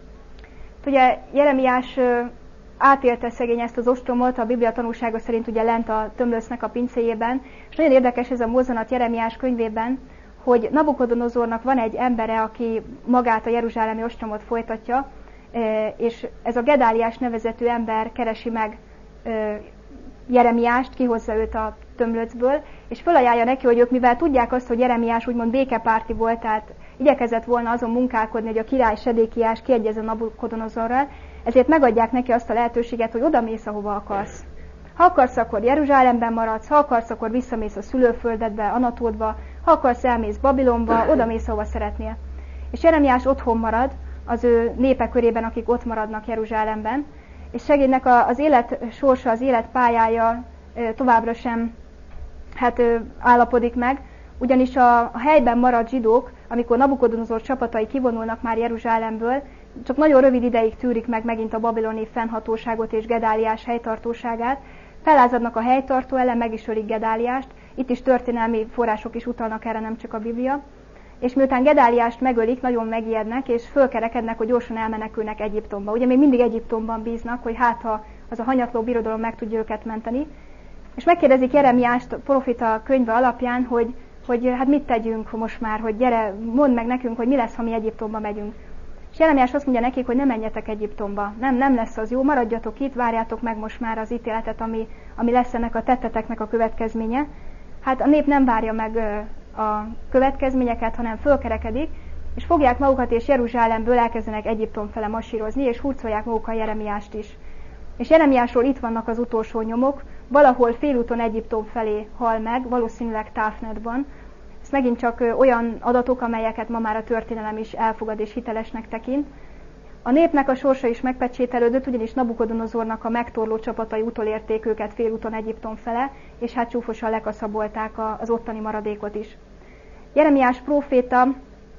Ugye Jeremiás átélte szegény ezt az ostromot, a Biblia tanúsága szerint ugye lent a tömlösznek a pincéjében, és nagyon érdekes ez a mozzanat Jeremiás könyvében, hogy Nabukodonozornak van egy embere, aki magát a jeruzsálemi ostromot folytatja, és ez a Gedáliás nevezetű ember keresi meg Jeremiást, kihozza őt a tömlöcből, és felajánlja neki, hogy ők mivel tudják azt, hogy Jeremiás úgymond békepárti volt, tehát igyekezett volna azon munkálkodni, hogy a király Sedékiás kiegyezzen Nabukodonozorral, ezért megadják neki azt a lehetőséget, hogy oda mész, ahova akarsz. Ha akarsz, akkor Jeruzsálemben maradsz, ha akarsz, akkor visszamész a szülőföldedbe, Anatótba, ha akarsz, elmész Babilonba, oda mész, ahova szeretnél. És Jeremiás otthon marad az ő népe körében, akik ott maradnak Jeruzsálemben, és szegénynek az élet sorsa, az élet pályája továbbra sem hát, állapodik meg, ugyanis a, a helyben maradt zsidók, amikor Nabukodonozor csapatai kivonulnak már Jeruzsálemből, csak nagyon rövid ideig tűrik meg megint a babiloni fennhatóságot és Gedáliás helytartóságát, felázadnak a helytartó ellen, meg is ölik Gedáliást, itt is történelmi források is utalnak erre, nem csak a Biblia, és miután Gedáliást megölik, nagyon megijednek, és fölkerekednek, hogy gyorsan elmenekülnek Egyiptomba. Ugye még mindig Egyiptomban bíznak, hogy hát ha az a hanyatló birodalom meg tudja őket menteni. És megkérdezik Jeremiást a profita könyve alapján, hogy, hogy hát mit tegyünk most már, hogy gyere, mondd meg nekünk, hogy mi lesz, ha mi Egyiptomba megyünk. És Jeremiás azt mondja nekik, hogy ne menjetek Egyiptomba, nem, nem lesz az jó, maradjatok itt, várjátok meg most már az ítéletet, ami, ami lesz ennek a tetteteknek a következménye. Hát a nép nem várja meg a következményeket, hanem fölkerekedik, és fogják magukat, és Jeruzsálemből elkezdenek Egyiptom fele masírozni, és hurcolják magukkal Jeremiást is. És Jeremiásról itt vannak az utolsó nyomok, valahol félúton Egyiptom felé hal meg, valószínűleg Táfnetban. Ez megint csak olyan adatok, amelyeket ma már a történelem is elfogad és hitelesnek tekint. A népnek a sorsa is megpecsételődött, ugyanis Nabukodonozornak a megtorló csapatai utolérték őket félúton Egyiptom fele, és hát csúfosan lekaszabolták az ottani maradékot is. Jeremiás próféta,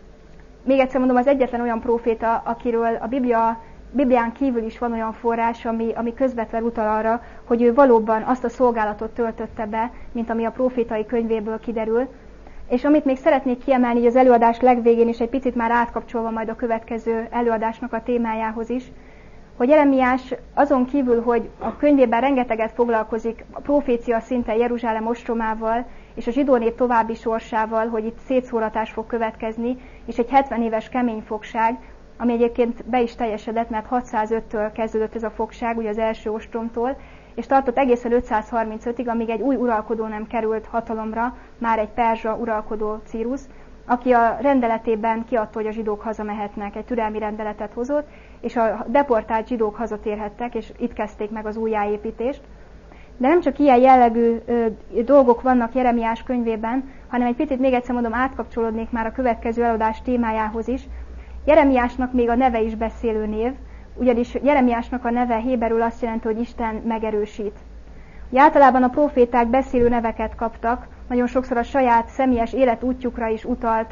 még egyszer mondom, az egyetlen olyan próféta, akiről a Biblia, Biblián kívül is van olyan forrás, ami, ami közvetlen utal arra, hogy ő valóban azt a szolgálatot töltötte be, mint ami a prófétai könyvéből kiderül. És amit még szeretnék kiemelni, hogy az előadás legvégén is egy picit már átkapcsolva majd a következő előadásnak a témájához is, hogy Jeremiás azon kívül, hogy a könyvében rengeteget foglalkozik a profécia szinten Jeruzsálem ostromával és a zsidó nép további sorsával, hogy itt szétszóratás fog következni, és egy hetven éves kemény fogság, ami egyébként be is teljesedett, mert hatszázöttől kezdődött ez a fogság, ugye az első ostromtól, és tartott egészen ötszázharmincötig, amíg egy új uralkodó nem került hatalomra, már egy perzsa uralkodó Círusz, aki a rendeletében kiadta, hogy a zsidók hazamehetnek, egy türelmi rendeletet hozott, és a deportált zsidók hazatérhettek, és itt kezdték meg az újjáépítést. De nem csak ilyen jellegű ö, dolgok vannak Jeremiás könyvében, hanem egy picit még egyszer mondom, átkapcsolódnék már a következő előadás témájához is. Jeremiásnak még a neve is beszélő név, ugyanis Jeremiásnak a neve héberül azt jelenti, hogy Isten megerősít. Ugye általában a proféták beszélő neveket kaptak, nagyon sokszor a saját személyes életútjukra is utalt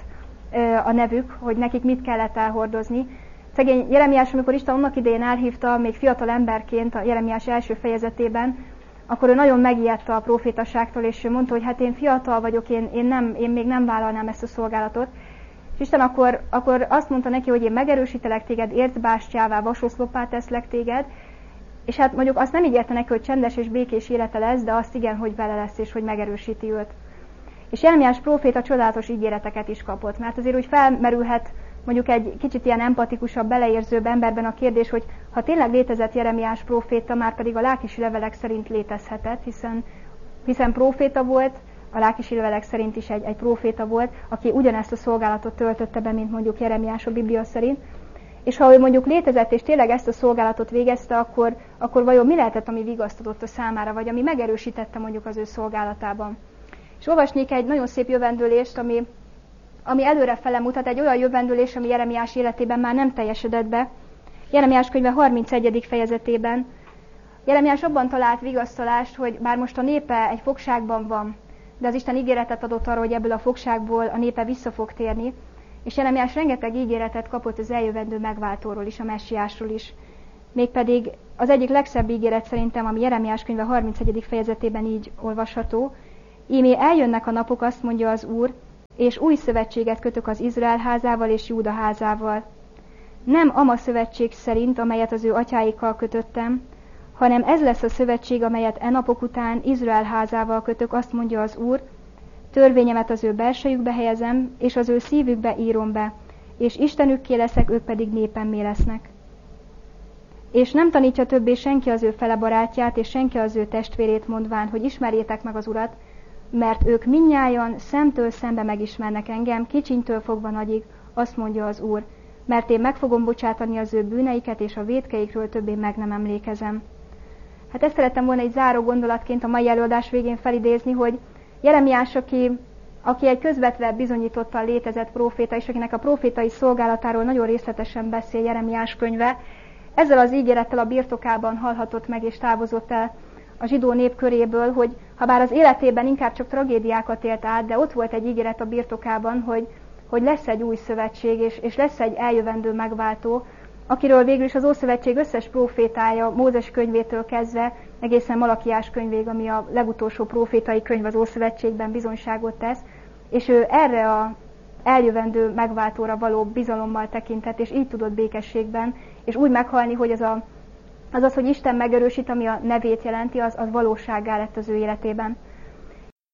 a nevük, hogy nekik mit kellett elhordozni. Szegény Jeremiás, amikor Isten annak idején elhívta, még fiatal emberként a Jeremiás első fejezetében, akkor ő nagyon megijedte a profétaságtól, és ő mondta, hogy hát én fiatal vagyok, én, én, nem, én még nem vállalnám ezt a szolgálatot. És Isten akkor, akkor azt mondta neki, hogy én megerősítelek téged, ércbástyává, vasoszlopá teszlek téged, és hát mondjuk azt nem ígérte neki, hogy csendes és békés élete lesz, de azt igen, hogy vele lesz, és hogy megerősíti őt. És Jeremiás próféta csodálatos ígéreteket is kapott, mert azért úgy felmerülhet mondjuk egy kicsit ilyen empatikusabb, beleérzőbb emberben a kérdés, hogy ha tényleg létezett Jeremiás próféta, már pedig a lákisi levelek szerint létezhetett, hiszen, hiszen próféta volt, a lákisi levelek szerint is egy, egy próféta volt, aki ugyanezt a szolgálatot töltötte be, mint mondjuk Jeremiás a Biblia szerint. És ha ő mondjuk létezett, és tényleg ezt a szolgálatot végezte, akkor, akkor vajon mi lehetett, ami vigasztatott a számára, vagy ami megerősítette mondjuk az ő szolgálatában. És olvasnék egy nagyon szép jövendőlést, ami, ami előrefele mutat, egy olyan jövendőlés, ami Jeremiás életében már nem teljesedett be. Jeremiás könyve harmincegyedik fejezetében Jeremiás abban talált vigasztalást, hogy bár most a népe egy fogságban van, de az Isten ígéretet adott arra, hogy ebből a fogságból a népe vissza fog térni, és Jeremiás rengeteg ígéretet kapott az eljövendő megváltóról is, a messiásról is. Mégpedig az egyik legszebb ígéret szerintem, ami Jeremiás könyve harmincegyedik fejezetében így olvasható: ímé eljönnek a napok, azt mondja az Úr, és új szövetséget kötök az Izrael házával és Júda házával. Nem ama szövetség szerint, amelyet az ő atyáikkal kötöttem, hanem ez lesz a szövetség, amelyet e napok után Izrael házával kötök, azt mondja az Úr, törvényemet az ő belsejükbe helyezem, és az ő szívükbe írom be, és Istenükké leszek, ők pedig népemmé lesznek. És nem tanítja többé senki az ő fele barátját, és senki az ő testvérét, mondván, hogy ismerjétek meg az Urat, mert ők mindnyájan szemtől szembe megismernek engem, kicsintől fogva nagyig, azt mondja az Úr, mert én meg fogom bocsátani az ő bűneiket, és a vétkeikről többé meg nem emlékezem. Hát ezt szerettem volna egy záró gondolatként a mai előadás végén felidézni, hogy Jeremiás, aki, aki egy közvetve bizonyítottan létezett próféta, és akinek a prófétai szolgálatáról nagyon részletesen beszél Jeremiás könyve, ezzel az ígérettel a birtokában halhatott meg és távozott el a zsidó nép köréből, hogy ha bár az életében inkább csak tragédiákat élt át, de ott volt egy ígéret a birtokában, hogy, hogy lesz egy új szövetség, és, és lesz egy eljövendő megváltó, akiről végül is az Ószövetség összes prófétája, Mózes könyvétől kezdve egészen Malakiás könyvéig, ami a legutolsó prófétai könyv az Ószövetségben, bizonyságot tesz, és ő erre a eljövendő megváltóra való bizalommal tekintett, és így tudott békességben, és úgy meghalni, hogy az az, az, az hogy Isten megerősít, ami a nevét jelenti, az, az valósággá lett az ő életében.